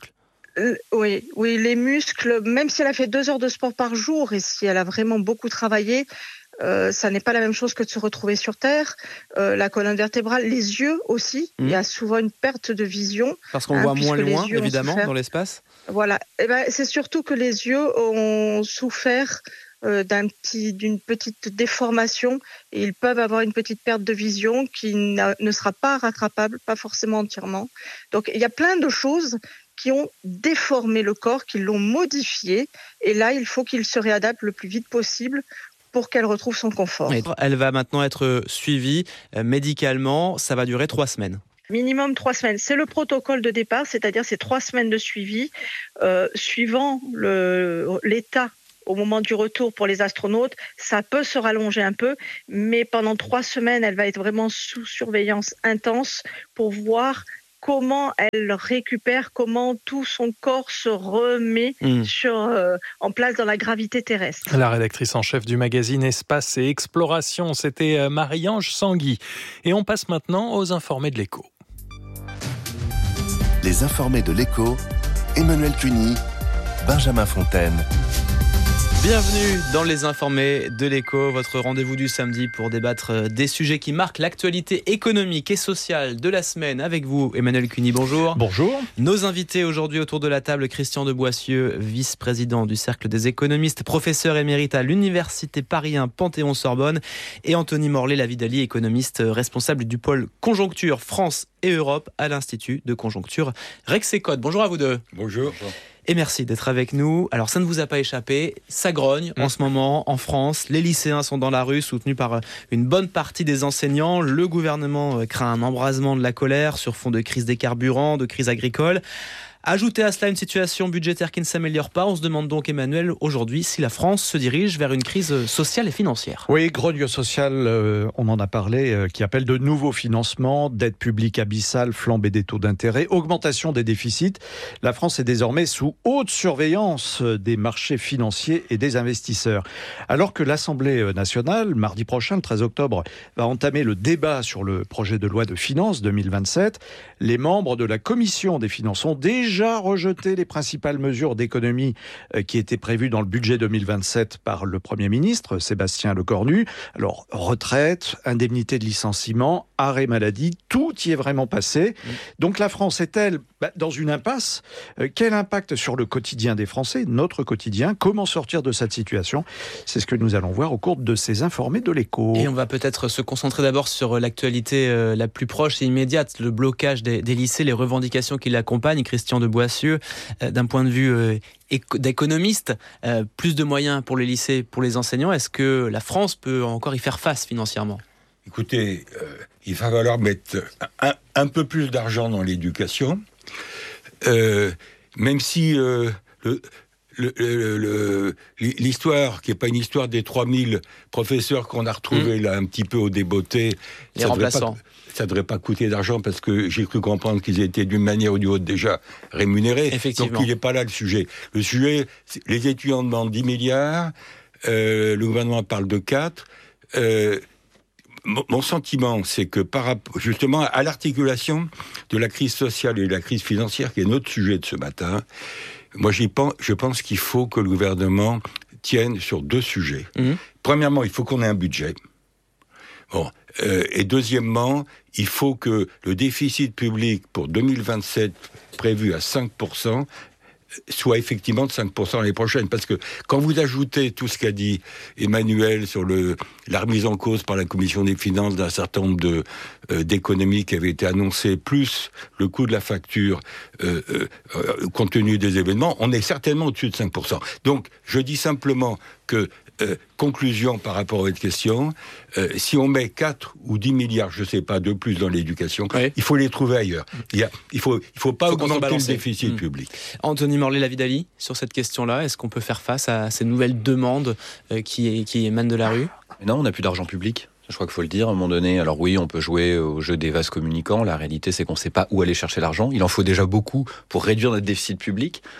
Euh, oui, oui, les muscles, même si elle a fait deux heures de sport par jour et si elle a vraiment beaucoup travaillé, euh, ça n'est pas la même chose que de se retrouver sur Terre. Euh, la colonne vertébrale, les yeux aussi, mmh. il y a souvent une perte de vision. Parce qu'on hein, voit moins loin, évidemment, dans l'espace. Voilà, et ben, c'est surtout que les yeux ont souffert euh, d'un petit, d'une petite déformation et ils peuvent avoir une petite perte de vision qui ne sera pas rattrapable, pas forcément entièrement. Donc il y a plein de choses qui ont déformé le corps, qui l'ont modifié. Et là, il faut qu'il se réadapte le plus vite possible pour qu'elle retrouve son confort. Elle va maintenant être suivie médicalement. Ça va durer trois semaines. Minimum trois semaines. C'est le protocole de départ, c'est-à-dire c'est trois semaines de suivi. Euh, suivant le, l'état au moment du retour pour les astronautes, ça peut se rallonger un peu, mais pendant trois semaines, elle va être vraiment sous surveillance intense pour voir comment elle récupère, comment tout son corps se remet mmh. sur, euh, en place dans la gravité terrestre. La rédactrice en chef du magazine Espace et Exploration, c'était Marie-Ange Sanguy. Et on passe maintenant aux informés de l'Écho. Les informés de l'Écho, Emmanuel Cuny, Benjamin Fontaine. Bienvenue dans les informés de l'Écho, votre rendez-vous du samedi pour débattre des sujets qui marquent l'actualité économique et sociale de la semaine. Avec vous, Emmanuel Cuny, bonjour. Bonjour. Nos invités aujourd'hui autour de la table, Christian de Boissieu, vice-président du Cercle des économistes, professeur émérite à l'Université Paris un Panthéon-Sorbonne, et Anthony Morlet-Lavidali, économiste responsable du pôle Conjoncture France et Europe à l'Institut de Conjoncture Rexecode. Bonjour à vous deux. Bonjour. Et merci d'être avec nous. Alors ça ne vous a pas échappé, ça grogne mmh. en ce moment en France. Les lycéens sont dans la rue, soutenus par une bonne partie des enseignants. Le gouvernement craint un embrasement de la colère sur fond de crise des carburants, de crise agricole. Ajoutez à cela une situation budgétaire qui ne s'améliore pas. On se demande donc, Emmanuel, aujourd'hui, si la France se dirige vers une crise sociale et financière. Oui, grogne sociale, euh, on en a parlé, euh, qui appelle de nouveaux financements, dette publique abyssale, flambée des taux d'intérêt, augmentation des déficits. La France est désormais sous haute surveillance des marchés financiers et des investisseurs. Alors que l'Assemblée nationale, mardi prochain, le treize octobre, va entamer le débat sur le projet de loi de finances deux mille vingt-sept, les membres de la Commission des finances ont déjà déjà rejeté les principales mesures d'économie qui étaient prévues dans le budget deux mille vingt-sept par le Premier ministre, Sébastien Lecornu. Alors, retraite, indemnité de licenciement, arrêt maladie, tout y est vraiment passé. Mmh. Donc la France est-elle bah, dans une impasse ? euh, Quel impact sur le quotidien des Français, notre quotidien ? Comment sortir de cette situation ? C'est ce que nous allons voir au cours de ces informés de l'Écho. Et on va peut-être se concentrer d'abord sur l'actualité euh, la plus proche et immédiate, le blocage des, des lycées, les revendications qui l'accompagnent. Christian de Boissieu, euh, d'un point de vue euh, éco- d'économiste, euh, plus de moyens pour les lycées, pour les enseignants. Est-ce que la France peut encore y faire face financièrement ? Écoutez, euh, il va falloir mettre un, un peu plus d'argent dans l'éducation, euh, même si euh, le, le, le, le, l'histoire, qui n'est pas une histoire des trois mille professeurs qu'on a retrouvés mmh. là un petit peu au débeauté, les remplaçants. Ça ne devrait pas coûter d'argent parce que j'ai cru comprendre qu'ils étaient d'une manière ou d'une autre déjà rémunérés. Donc il n'est pas là le sujet. Le sujet, les étudiants demandent dix milliards, euh, le gouvernement parle de quatre. Euh, mon, mon sentiment, c'est que par rapport justement à l'articulation de la crise sociale et de la crise financière, qui est notre sujet de ce matin, moi j'y pense, je pense qu'il faut que le gouvernement tienne sur deux sujets. Mmh. Premièrement, il faut qu'on ait un budget. Bon, euh, et deuxièmement, il faut que le déficit public pour deux mille vingt-sept, prévu à cinq pour cent, soit effectivement de cinq pour cent l'année prochaine. Parce que quand vous ajoutez tout ce qu'a dit Emmanuel sur le, la remise en cause par la Commission des finances d'un certain nombre de, euh, d'économies qui avaient été annoncées, plus le coût de la facture euh, euh, euh, compte tenu des événements, on est certainement au-dessus de cinq pour cent. Donc, je dis simplement que Euh, conclusion par rapport à votre question, euh, si on met quatre ou dix milliards, je ne sais pas, de plus dans l'éducation, oui. il faut les trouver ailleurs. Il ne faut, il faut pas faut augmenter le déficit mmh. public. Anthony Morlet-Lavidali, sur cette question-là, est-ce qu'on peut faire face à ces nouvelles demandes euh, qui, qui émanent de la rue ? Non, on n'a plus d'argent public. Je crois qu'il faut le dire à un moment donné. Alors oui, on peut jouer au jeu des vases communicants. La réalité, c'est qu'on ne sait pas où aller chercher l'argent. Il en faut déjà beaucoup pour réduire notre déficit public.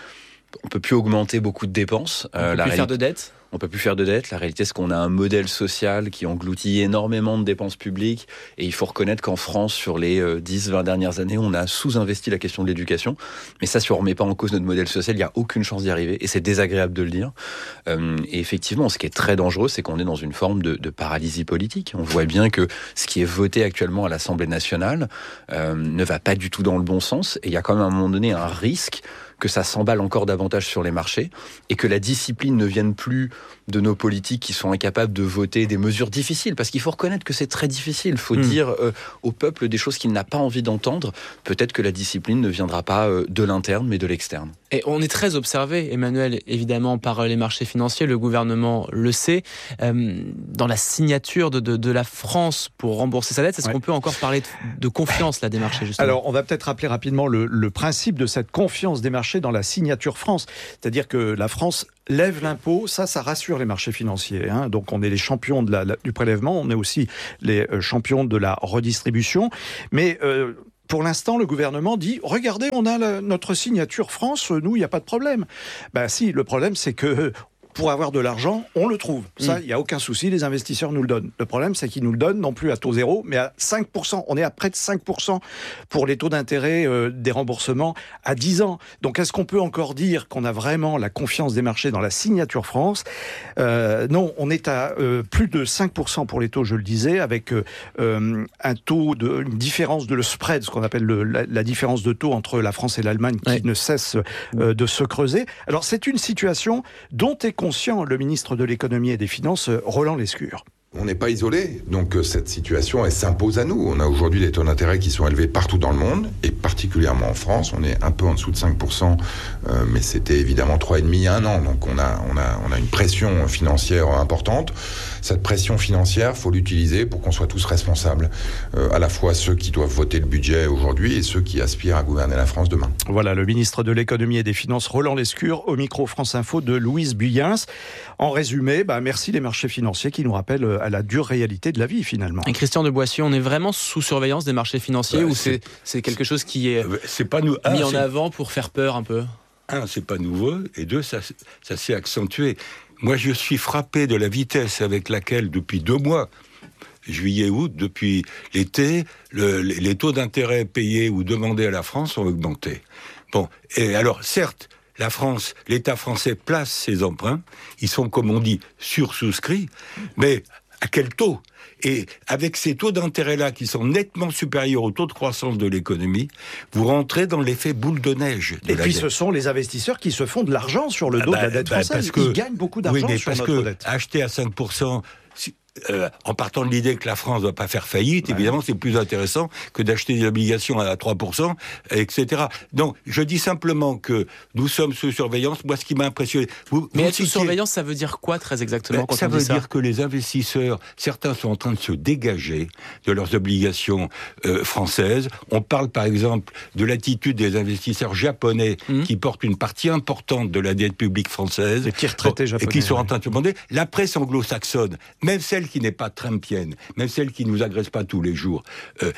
on peut plus augmenter beaucoup de dépenses. On euh, peut la plus réalité... faire de dette. On peut plus faire de dette. La réalité, c'est qu'on a un modèle social qui engloutit énormément de dépenses publiques. Et il faut reconnaître qu'en France, sur les dix vingt dernières années, on a sous-investi la question de l'éducation. Mais ça, si on remet pas en cause notre modèle social, il n'y a aucune chance d'y arriver. Et c'est désagréable de le dire. Euh, et effectivement, ce qui est très dangereux, c'est qu'on est dans une forme de, de paralysie politique. On voit bien que ce qui est voté actuellement à l'Assemblée nationale euh, ne va pas du tout dans le bon sens. Et il y a quand même à un moment donné un risque que ça s'emballe encore davantage sur les marchés et que la discipline ne vienne plus de nos politiques qui sont incapables de voter des mesures difficiles. Parce qu'il faut reconnaître que c'est très difficile. Il faut mmh. dire euh, au peuple des choses qu'il n'a pas envie d'entendre. Peut-être que la discipline ne viendra pas euh, de l'interne, mais de l'externe. Et on est très observé, Emmanuel, évidemment, par les marchés financiers. Le gouvernement le sait. Euh, dans la signature de, de, de la France pour rembourser sa dette, est-ce ouais. qu'on peut encore parler de, de confiance là, des marchés, justement ? Alors, on va peut-être rappeler rapidement le, le principe de cette confiance des marchés dans la signature France. C'est-à-dire que la France lève l'impôt, ça, ça rassure les marchés financiers. Hein. Donc, on est les champions de la, la, du prélèvement, on est aussi les euh, champions de la redistribution. Mais... Euh, Pour l'instant, le gouvernement dit « Regardez, on a la, notre signature France, nous, il n'y a pas de problème. » Ben si, le problème, c'est que pour avoir de l'argent, on le trouve. Ça, il mmh. n'y a aucun souci, les investisseurs nous le donnent. Le problème, c'est qu'ils nous le donnent non plus à taux zéro, mais à cinq pour cent. On est à près de cinq pour cent pour les taux d'intérêt euh, des remboursements à dix ans. Donc, est-ce qu'on peut encore dire qu'on a vraiment la confiance des marchés dans la signature France ? euh, Non, on est à euh, plus de cinq pour cent pour les taux, je le disais, avec euh, un taux, de, une différence de le spread, ce qu'on appelle le, la, la différence de taux entre la France et l'Allemagne qui ouais. ne cesse euh, de se creuser. Alors, c'est une situation dont est conscient le ministre de l'économie et des finances, Roland Lescure. On n'est pas isolé, donc cette situation, elle s'impose à nous. On a aujourd'hui des taux d'intérêt qui sont élevés partout dans le monde, et particulièrement en France. On est un peu en dessous de cinq pour cent, euh, mais c'était évidemment trois virgule cinq il y a un an. Donc on a, on a, on a une pression financière importante. Cette pression financière, faut l'utiliser pour qu'on soit tous responsables, euh, à la fois ceux qui doivent voter le budget aujourd'hui et ceux qui aspirent à gouverner la France demain. Voilà, le ministre de l'économie et des finances, Roland Lescure, au micro France Info de Louise Buyens. En résumé, bah, merci les marchés financiers qui nous rappellent à la dure réalité de la vie, finalement. Et Christian de Boissieu, on est vraiment sous surveillance des marchés financiers bah, ou c'est, c'est quelque chose qui est, c'est pas nous, mis un, en avant pour faire peur un peu ? Un, c'est pas nouveau, et deux, ça, ça s'est accentué. Moi, je suis frappé de la vitesse avec laquelle, depuis deux mois, juillet, août, depuis l'été, le, les taux d'intérêt payés ou demandés à la France ont augmenté. Bon, et alors, certes, la France, l'État français place ses emprunts, ils sont, comme on dit, sursouscrits, mais à quel taux ? Et avec ces taux d'intérêt-là qui sont nettement supérieurs au taux de croissance de l'économie, vous rentrez dans l'effet boule de neige. De et puis dette. Ce sont les investisseurs qui se font de l'argent sur le dos ah bah, de la dette bah, française. Parce que, ils gagnent beaucoup d'argent oui, mais sur parce notre que dette. Acheter à cinq pour cent... Euh, en partant de l'idée que la France ne va pas faire faillite, ouais. évidemment, c'est plus intéressant que d'acheter des obligations à trois pour cent, et cetera. Donc, je dis simplement que nous sommes sous surveillance. Moi, ce qui m'a impressionné... Vous, Mais vous être sous surveillance, ça veut dire quoi, très exactement, quand ça on veut dit ça dire que les investisseurs, certains sont en train de se dégager de leurs obligations euh, françaises. On parle, par exemple, de l'attitude des investisseurs japonais mmh. qui portent une partie importante de la dette publique française. Les petits retraités japonais. Et qui sont ouais. en train de se demander... La presse anglo-saxonne, même celle qui n'est pas trumpienne, même celle qui ne nous agresse pas tous les jours, euh,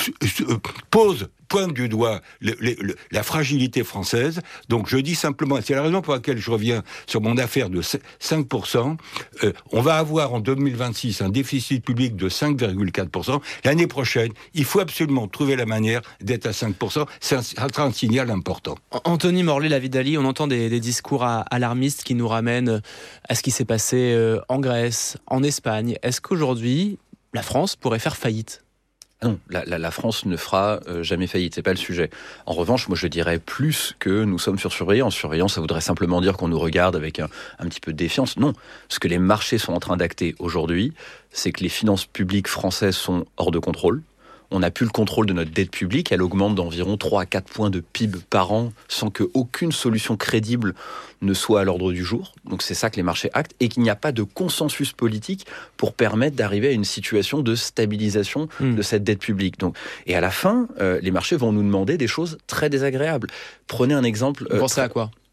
pose, pointe du doigt le, le, le, la fragilité française. Donc je dis simplement, c'est la raison pour laquelle je reviens sur mon affaire de cinq pour cent, euh, on va avoir en deux mille vingt-six un déficit public de cinq virgule quatre pour cent. L'année prochaine, il faut absolument trouver la manière d'être à cinq pour cent. C'est un, ça sera un signal important. Anthony Morlet-Lavidali, on entend des, des discours à, alarmistes qui nous ramènent à ce qui s'est passé en Grèce, en Espagne. Est-ce qu'aujourd'hui, la France pourrait faire faillite ? Non, la, la, la France ne fera euh, jamais faillite, c'est pas le sujet. En revanche, moi je dirais plus que nous sommes sur surveillance. Surveillance, ça voudrait simplement dire qu'on nous regarde avec un, un petit peu de défiance. Non, ce que les marchés sont en train d'acter aujourd'hui, c'est que les finances publiques françaises sont hors de contrôle. On n'a plus le contrôle de notre dette publique, elle augmente d'environ trois à quatre points de P I B par an sans qu'aucune solution crédible ne soit à l'ordre du jour. Donc c'est ça que les marchés actent, et qu'il n'y a pas de consensus politique pour permettre d'arriver à une situation de stabilisation mmh. de cette dette publique. Donc, et à la fin, euh, les marchés vont nous demander des choses très désagréables. Prenez un exemple... Vous euh, pensez à quoi ?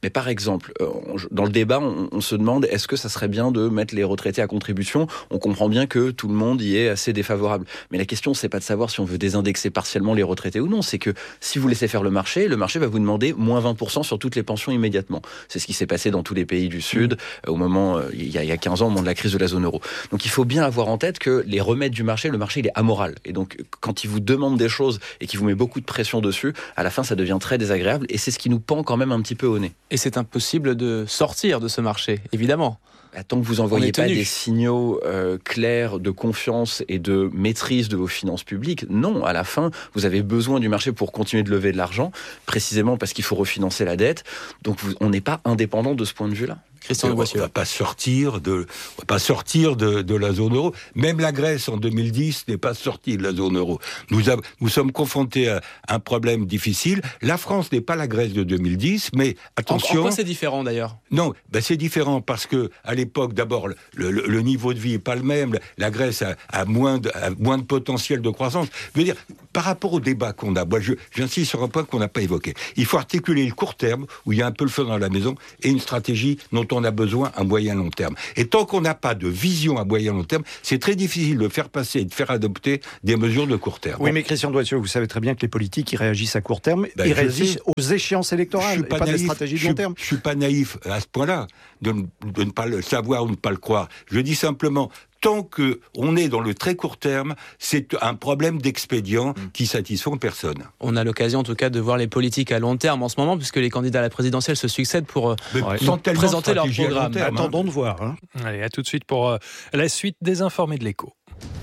Mais par exemple, dans le débat, on, on se demande est-ce que ça serait bien de mettre les retraités à contribution ? On comprend bien que tout le monde y est assez défavorable. Mais la question, c'est pas de savoir si on veut désindexer partiellement les retraités ou non. C'est que si vous laissez faire le marché, le marché va vous demander moins vingt pour cent sur toutes les pensions immédiatement. C'est ce qui s'est passé dans tous les pays du Sud mmh. au moment, il y, a, il y a quinze ans, au moment de la crise de la zone euro. Donc il faut bien avoir en tête que les remèdes du marché, le marché, il est amoral. Et donc quand il vous demande des choses et qu'il vous met beaucoup de pression dessus, à la fin, ça devient très désagréable. Et c'est ce qui nous pend quand même un petit peu au nez. Et c'est impossible de sortir de ce marché, évidemment. Tant que vous n'envoyez pas des signaux euh, clairs de confiance et de maîtrise de vos finances publiques, non, à la fin, vous avez besoin du marché pour continuer de lever de l'argent, précisément parce qu'il faut refinancer la dette. Donc vous, on n'est pas indépendant de ce point de vue-là. Christian on ne va pas sortir de, on va pas sortir de, de la zone euro. Même la Grèce en deux mille dix n'est pas sortie de la zone euro. Nous, a, nous sommes confrontés à un problème difficile. La France n'est pas la Grèce de deux mille dix, mais attention. En, en quoi c'est différent d'ailleurs ? Non, ben c'est différent parce que à l'époque, d'abord, le, le, le niveau de vie est pas le même. La Grèce a, a, moins de, a moins de potentiel de croissance. Je veux dire, par rapport au débat qu'on a, moi, je, j'insiste sur un point qu'on n'a pas évoqué. Il faut articuler le court terme où il y a un peu le feu dans la maison et une stratégie dont on a besoin à moyen long terme. Et tant qu'on n'a pas de vision à moyen long terme, c'est très difficile de faire passer et de faire adopter des mesures de court terme. Oui, mais Christian Doissieu, vous savez très bien que les politiques, ils réagissent à court terme, ben, ils réagissent sais, aux échéances électorales, et pas, pas naïf, des stratégies de long terme. Je ne suis pas naïf à ce point-là, de, de ne pas le savoir ou de ne pas le croire. Je dis simplement, tant qu'on est dans le très court terme, c'est un problème d'expédient mmh. qui satisfont personne. On a l'occasion en tout cas de voir les politiques à long terme en ce moment, puisque les candidats à la présidentielle se succèdent pour euh, ouais. présenter leur programme. Terme, Attendons hein. de voir. Hein. Allez, à tout de suite pour euh, la suite des Informés de l'Écho.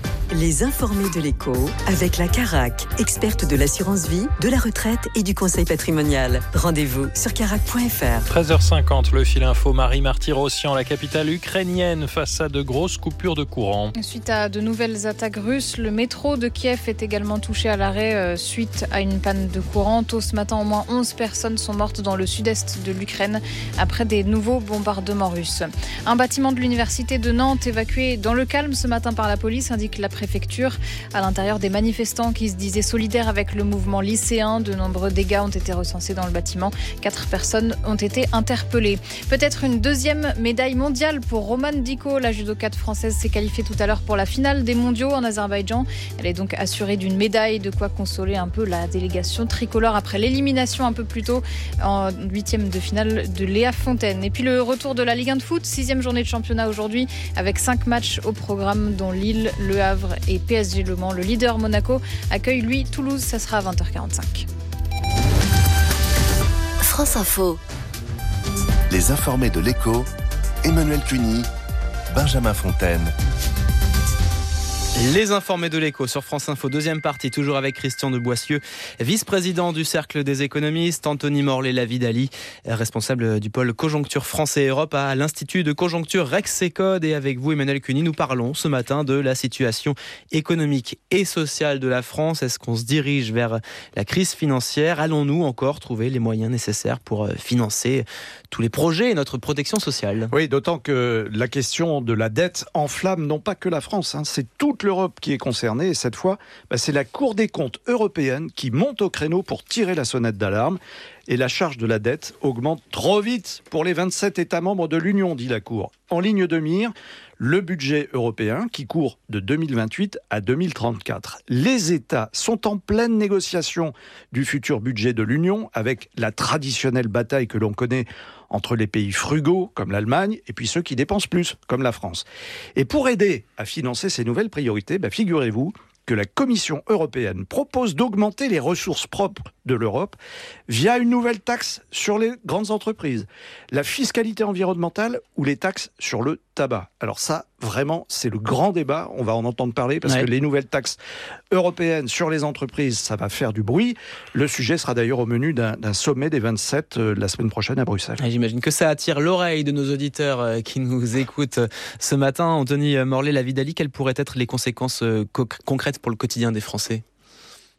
Les Informés de l'Écho, avec la Carac, experte de l'assurance vie, de la retraite et du conseil patrimonial. Rendez-vous sur carac point f r. treize heures cinquante, le fil info. Marie Martyrossian, la capitale ukrainienne, face à de grosses coupures de courant. Suite à de nouvelles attaques russes, le métro de Kiev est également touché à l'arrêt euh, suite à une panne de courant. Tôt ce matin, au moins onze personnes sont mortes dans le sud-est de l'Ukraine après des nouveaux bombardements russes. Un bâtiment de l'université de Nantes évacué dans le calme ce matin par la police, indique la préfecture. À l'intérieur, des manifestants qui se disaient solidaires avec le mouvement lycéen. De nombreux dégâts ont été recensés dans le bâtiment. Quatre personnes ont été interpellées. Peut-être une deuxième médaille mondiale pour Romane Dicko. La judokate française s'est qualifiée tout à l'heure pour la finale des mondiaux en Azerbaïdjan. Elle est donc assurée d'une médaille, de quoi consoler un peu la délégation tricolore après l'élimination un peu plus tôt en huitième de finale de Léa Fontaine. Et puis le retour de la Ligue un de foot, sixième journée de championnat aujourd'hui avec cinq matchs au programme dont Lille, Le Havre et P S G Le Mans. Le leader Monaco accueille lui Toulouse, ça sera à vingt heures quarante-cinq. France Info. Les Informés de l'Écho, Emmanuel Cuny, Benjamin Fontaine. Les Informés de l'Écho sur France Info, deuxième partie, toujours avec Christian de Boissieu, vice-président du Cercle des économistes, Anthony Morlet-Lavidali, responsable du pôle Conjoncture France et Europe à l'Institut de Conjoncture Rexecode. Et avec vous, Emmanuel Cuny, nous parlons ce matin de la situation économique et sociale de la France. Est-ce qu'on se dirige vers la crise financière ? Allons-nous encore trouver les moyens nécessaires pour financer tous les projets et notre protection sociale ? Oui, d'autant que la question de la dette enflamme non pas que la France, hein, c'est toute l'Europe qui est concernée. Et cette fois, bah, c'est la Cour des comptes européenne qui monte au créneau pour tirer la sonnette d'alarme. Et la charge de la dette augmente trop vite pour les vingt-sept États membres de l'Union, dit la Cour. En ligne de mire, le budget européen qui court de deux mille vingt-huit à deux mille trente-quatre. Les États sont en pleine négociation du futur budget de l'Union avec la traditionnelle bataille que l'on connaît entre les pays frugaux, comme l'Allemagne, et puis ceux qui dépensent plus, comme la France. Et pour aider à financer ces nouvelles priorités, bah, figurez-vous que la Commission européenne propose d'augmenter les ressources propres de l'Europe via une nouvelle taxe sur les grandes entreprises, la fiscalité environnementale ou les taxes sur le tabac. Alors ça, vraiment, c'est le grand débat. On va en entendre parler parce ouais. que les nouvelles taxes européennes sur les entreprises, ça va faire du bruit. Le sujet sera d'ailleurs au menu d'un, d'un sommet des vingt-sept euh, la semaine prochaine à Bruxelles. Et j'imagine que ça attire l'oreille de nos auditeurs euh, qui nous écoutent ce matin. Anthony Morlet-Lavidali, quelles pourraient être les conséquences euh, co- concrètes pour le quotidien des Français ?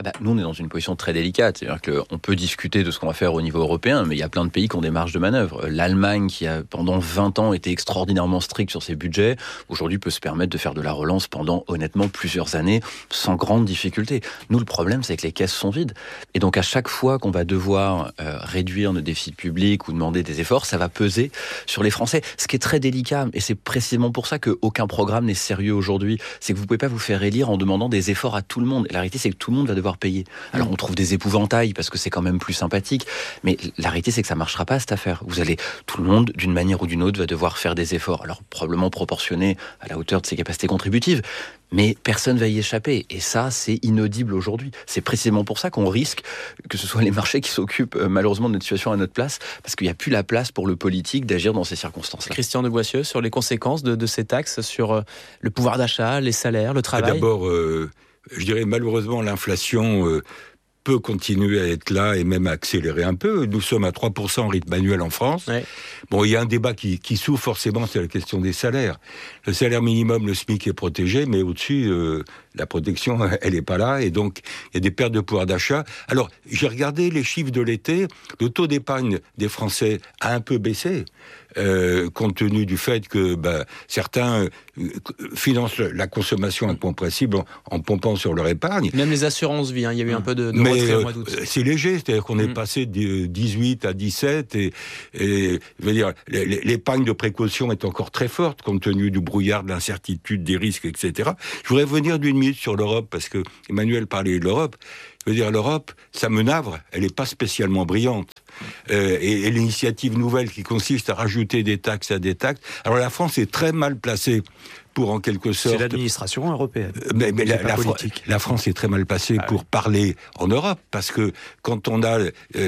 bah, nous, on est dans une position très délicate. C'est-à-dire qu'on peut discuter de ce qu'on va faire au niveau européen, mais il y a plein de pays qui ont des marges de manœuvre. L'Allemagne, qui a pendant vingt ans été extraordinairement stricte sur ses budgets, aujourd'hui peut se permettre de faire de la relance pendant, honnêtement, plusieurs années, sans grande difficulté. Nous, le problème, c'est que les caisses sont vides. Et donc, à chaque fois qu'on va devoir euh, réduire nos déficits publics ou demander des efforts, ça va peser sur les Français. Ce qui est très délicat, et c'est précisément pour ça qu'aucun programme n'est sérieux aujourd'hui, c'est que vous ne pouvez pas vous faire élire en demandant des efforts à tout le monde. Et la réalité, c'est que tout le monde va devoir payer. Alors on trouve des épouvantails parce que c'est quand même plus sympathique, mais la réalité c'est que ça marchera pas cette affaire. Vous allez, tout le monde d'une manière ou d'une autre va devoir faire des efforts, alors probablement proportionnés à la hauteur de ses capacités contributives, mais personne va y échapper. Et ça, c'est inaudible aujourd'hui. C'est précisément pour ça qu'on risque que ce soit les marchés qui s'occupent malheureusement de notre situation à notre place, parce qu'il n'y a plus la place pour le politique d'agir dans ces circonstances-là. Christian de Boissieu, sur les conséquences de, de ces taxes sur le pouvoir d'achat, les salaires, le travail. D'abord, euh, je dirais malheureusement l'inflation euh, peut continuer à être là et même à accélérer un peu. Nous sommes à trois pour cent en rythme annuel en France. Ouais. Bon, il y a un débat qui, qui s'ouvre forcément, c'est la question des salaires. Le salaire minimum, le SMIC est protégé, mais au-dessus, euh, la protection, elle n'est pas là, et donc il y a des pertes de pouvoir d'achat. Alors, j'ai regardé les chiffres de l'été, le taux d'épargne des Français a un peu baissé, euh, compte tenu du fait que bah, certains euh, financent la consommation incompressible en, en pompant sur leur épargne. Même les assurances-vie, hein, il y a eu un peu de, de mais, retrait au mois d'août. C'est léger, c'est-à-dire qu'on mmh. est passé de dix-huit à dix-sept, et, et je veux dire, l'épargne de précaution est encore très forte, compte tenu du brouillard, de l'incertitude, des risques, et cetera. Je voudrais revenir d'une minute sur l'Europe, parce que Emmanuel parlait de l'Europe. Je veux dire, l'Europe, ça me navre, elle n'est pas spécialement brillante. Euh, et, et l'initiative nouvelle qui consiste à rajouter des taxes à des taxes. Alors la France est très mal placée pour, en quelque sorte... C'est l'administration européenne. Mais, mais la, la, la France est très mal placée ah, pour oui. parler en Europe, parce que quand on a euh,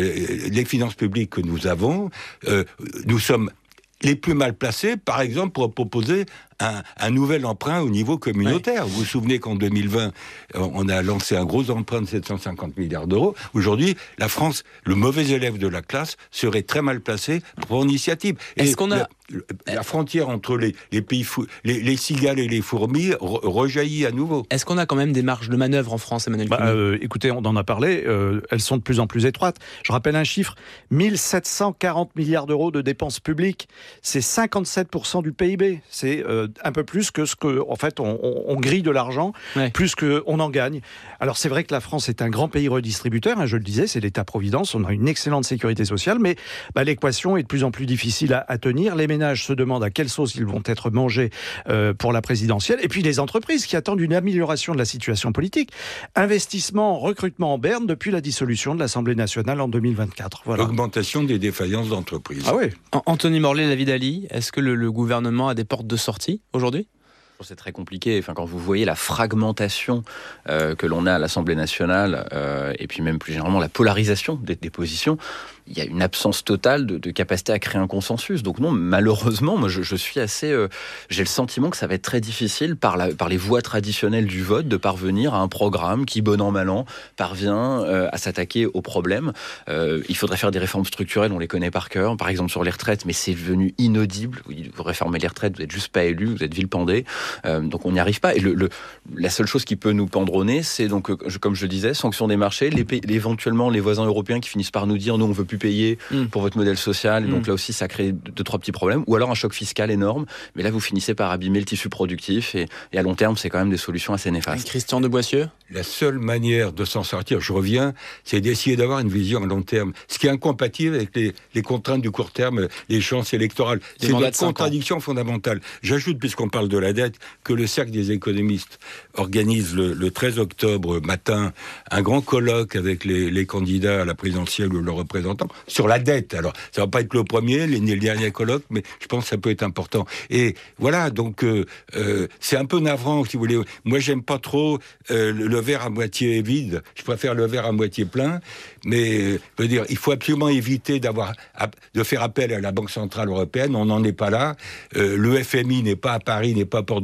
les finances publiques que nous avons, euh, nous sommes les plus mal placés, par exemple, pour proposer un, un nouvel emprunt au niveau communautaire. Ouais. Vous vous souvenez qu'en deux mille vingt, on a lancé un gros emprunt de sept cent cinquante milliards d'euros. Aujourd'hui, la France, le mauvais élève de la classe, serait très mal placé pour l'initiative. Est-ce Et qu'on a... La, la frontière entre les, les pays, fou, les, les cigales et les fourmis re, rejaillit à nouveau. Est-ce qu'on a quand même des marges de manœuvre en France, Emmanuel bah, euh, Écoutez, on en a parlé, euh, elles sont de plus en plus étroites. Je rappelle un chiffre, mille sept cent quarante milliards d'euros de dépenses publiques, c'est cinquante-sept pour cent du P I B. C'est euh, un peu plus que ce que, en fait, on, on, on grille de l'argent, ouais. plus qu'on en gagne. Alors c'est vrai que la France est un grand pays redistributeur, hein, je le disais, c'est l'État-providence, on a une excellente sécurité sociale, mais bah, l'équation est de plus en plus difficile à, à tenir. Les ménages se demandent à quelle sauce ils vont être mangés euh, pour la présidentielle, et puis les entreprises qui attendent une amélioration de la situation politique. Investissement, recrutement en berne depuis la dissolution de l'Assemblée nationale en deux mille vingt-quatre. Voilà. Augmentation des défaillances d'entreprises. Ah oui. Anthony Morlet, David Ali, est-ce que le, le gouvernement a des portes de sortie aujourd'hui ? C'est très compliqué. Enfin, quand vous voyez la fragmentation euh, que l'on a à l'Assemblée nationale, euh, et puis même plus généralement la polarisation des, des positions, il y a une absence totale de, de capacité à créer un consensus. Donc non, malheureusement, moi je, je suis assez... Euh, j'ai le sentiment que ça va être très difficile par, la, par les voies traditionnelles du vote de parvenir à un programme qui, bon an, mal an, parvient euh, à s'attaquer aux problèmes. Euh, il faudrait faire des réformes structurelles, on les connaît par cœur, par exemple sur les retraites, mais c'est devenu inaudible. Vous réformez les retraites, vous n'êtes juste pas élu, vous êtes villependé. Euh, donc on n'y arrive pas. Et le, le, la seule chose qui peut nous pendre au nez, c'est donc, euh, comme je le disais, sanction des marchés, les pays, éventuellement les voisins européens qui finissent par nous dire nous on veut plus payer mmh. pour votre modèle social, et donc mmh. là aussi ça crée deux, trois petits problèmes, ou alors un choc fiscal énorme, mais là vous finissez par abîmer le tissu productif, et, et à long terme c'est quand même des solutions assez néfastes. Christian de Boissieu ? La seule manière de s'en sortir, je reviens, c'est d'essayer d'avoir une vision à long terme, ce qui est incompatible avec les, les contraintes du court terme, les chances électorales. C'est une contradiction fondamentale. J'ajoute, puisqu'on parle de la dette, que le Cercle des économistes organise le, le treize octobre matin un grand colloque avec les, les candidats à la présidentielle ou leurs représentants sur la dette. Alors, ça va pas être le premier, ni le dernier colloque, mais je pense que ça peut être important. Et voilà, donc euh, euh, c'est un peu navrant, si vous voulez. Moi, j'aime pas trop euh, le, le verre à moitié vide. Je préfère le verre à moitié plein. Mais, je veux dire, il faut absolument éviter d'avoir de faire appel à la Banque centrale européenne. On n'en est pas là. Euh, le F M I n'est pas à Paris, n'est pas à Porte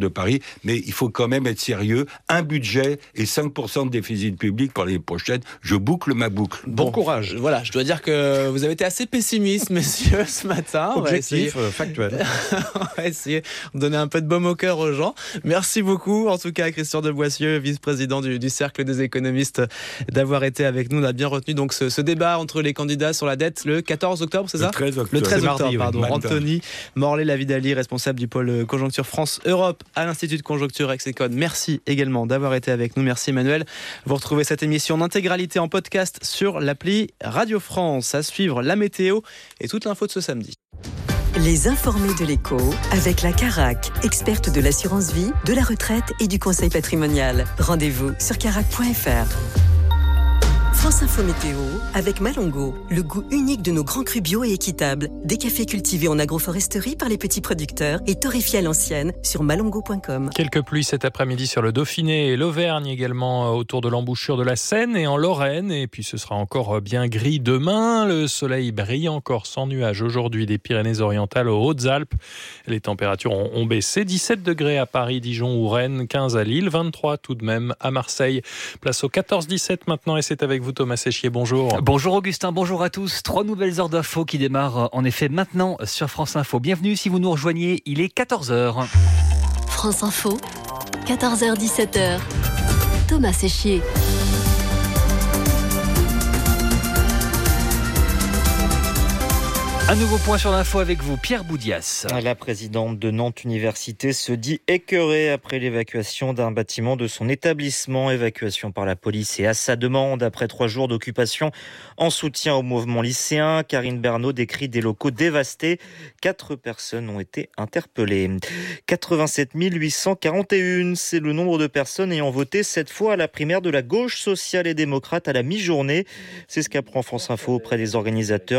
de Paris, mais il faut quand même être sérieux. Un budget et cinq pour cent de déficit public pour l'année prochaine. Je boucle ma boucle. Bon, bon courage. Voilà, je dois dire que vous avez été assez pessimiste, messieurs, ce matin. Objectif, euh, factuel. On va essayer de donner un peu de baume au cœur aux gens. Merci beaucoup, en tout cas, à Christian de Boissieu, vice-président du, du Cercle des économistes, d'avoir été avec nous. On a bien retenu donc ce, ce débat entre les candidats sur la dette le quatorze octobre, c'est ça ? Le treize octobre. Le treize octobre, mardi, pardon. Oui, Anthony Morlet-Lavidali, responsable du pôle Conjoncture France-Europe à l'Institut de Conjoncture Execon. Merci également d'avoir été avec nous. Merci Emmanuel. Vous retrouvez cette émission en intégralité en podcast sur l'appli Radio France. À suivre la météo et toute l'info de ce samedi. Les informés de l'écho avec la Carac, experte de l'assurance vie, de la retraite et du conseil patrimonial. Rendez-vous sur carac point f r. France Info Météo avec Malongo, le goût unique de nos grands crus bio et équitables. Des cafés cultivés en agroforesterie par les petits producteurs et torréfiés à l'ancienne sur malongo point com. Quelques pluies cet après-midi sur le Dauphiné et l'Auvergne, également autour de l'embouchure de la Seine et en Lorraine. Et puis ce sera encore bien gris demain. Le soleil brille encore sans nuages aujourd'hui des Pyrénées-Orientales aux Hautes-Alpes. Les températures ont, ont baissé. dix-sept degrés à Paris, Dijon ou Rennes, quinze à Lille, vingt-trois tout de même à Marseille. Place au quatorze dix-sept maintenant et c'est avec vous Thomas Séchier, bonjour. Bonjour Augustin, bonjour à tous. Trois nouvelles heures d'infos qui démarrent en effet maintenant sur France Info. Bienvenue si vous nous rejoignez, il est quatorze heures. France Info, quatorze heures dix-sept heures. Thomas Séchier. Un nouveau point sur l'info avec vous, Pierre Boudias. La présidente de Nantes Université se dit écœurée après l'évacuation d'un bâtiment de son établissement. Évacuation par la police et à sa demande après trois jours d'occupation en soutien au mouvement lycéen. Karine Bernot décrit des locaux dévastés. Quatre personnes ont été interpellées. quatre-vingt-sept mille huit cent quarante et un, c'est le nombre de personnes ayant voté cette fois à la primaire de la gauche sociale et démocrate à la mi-journée. C'est ce qu'apprend France Info auprès des organisateurs.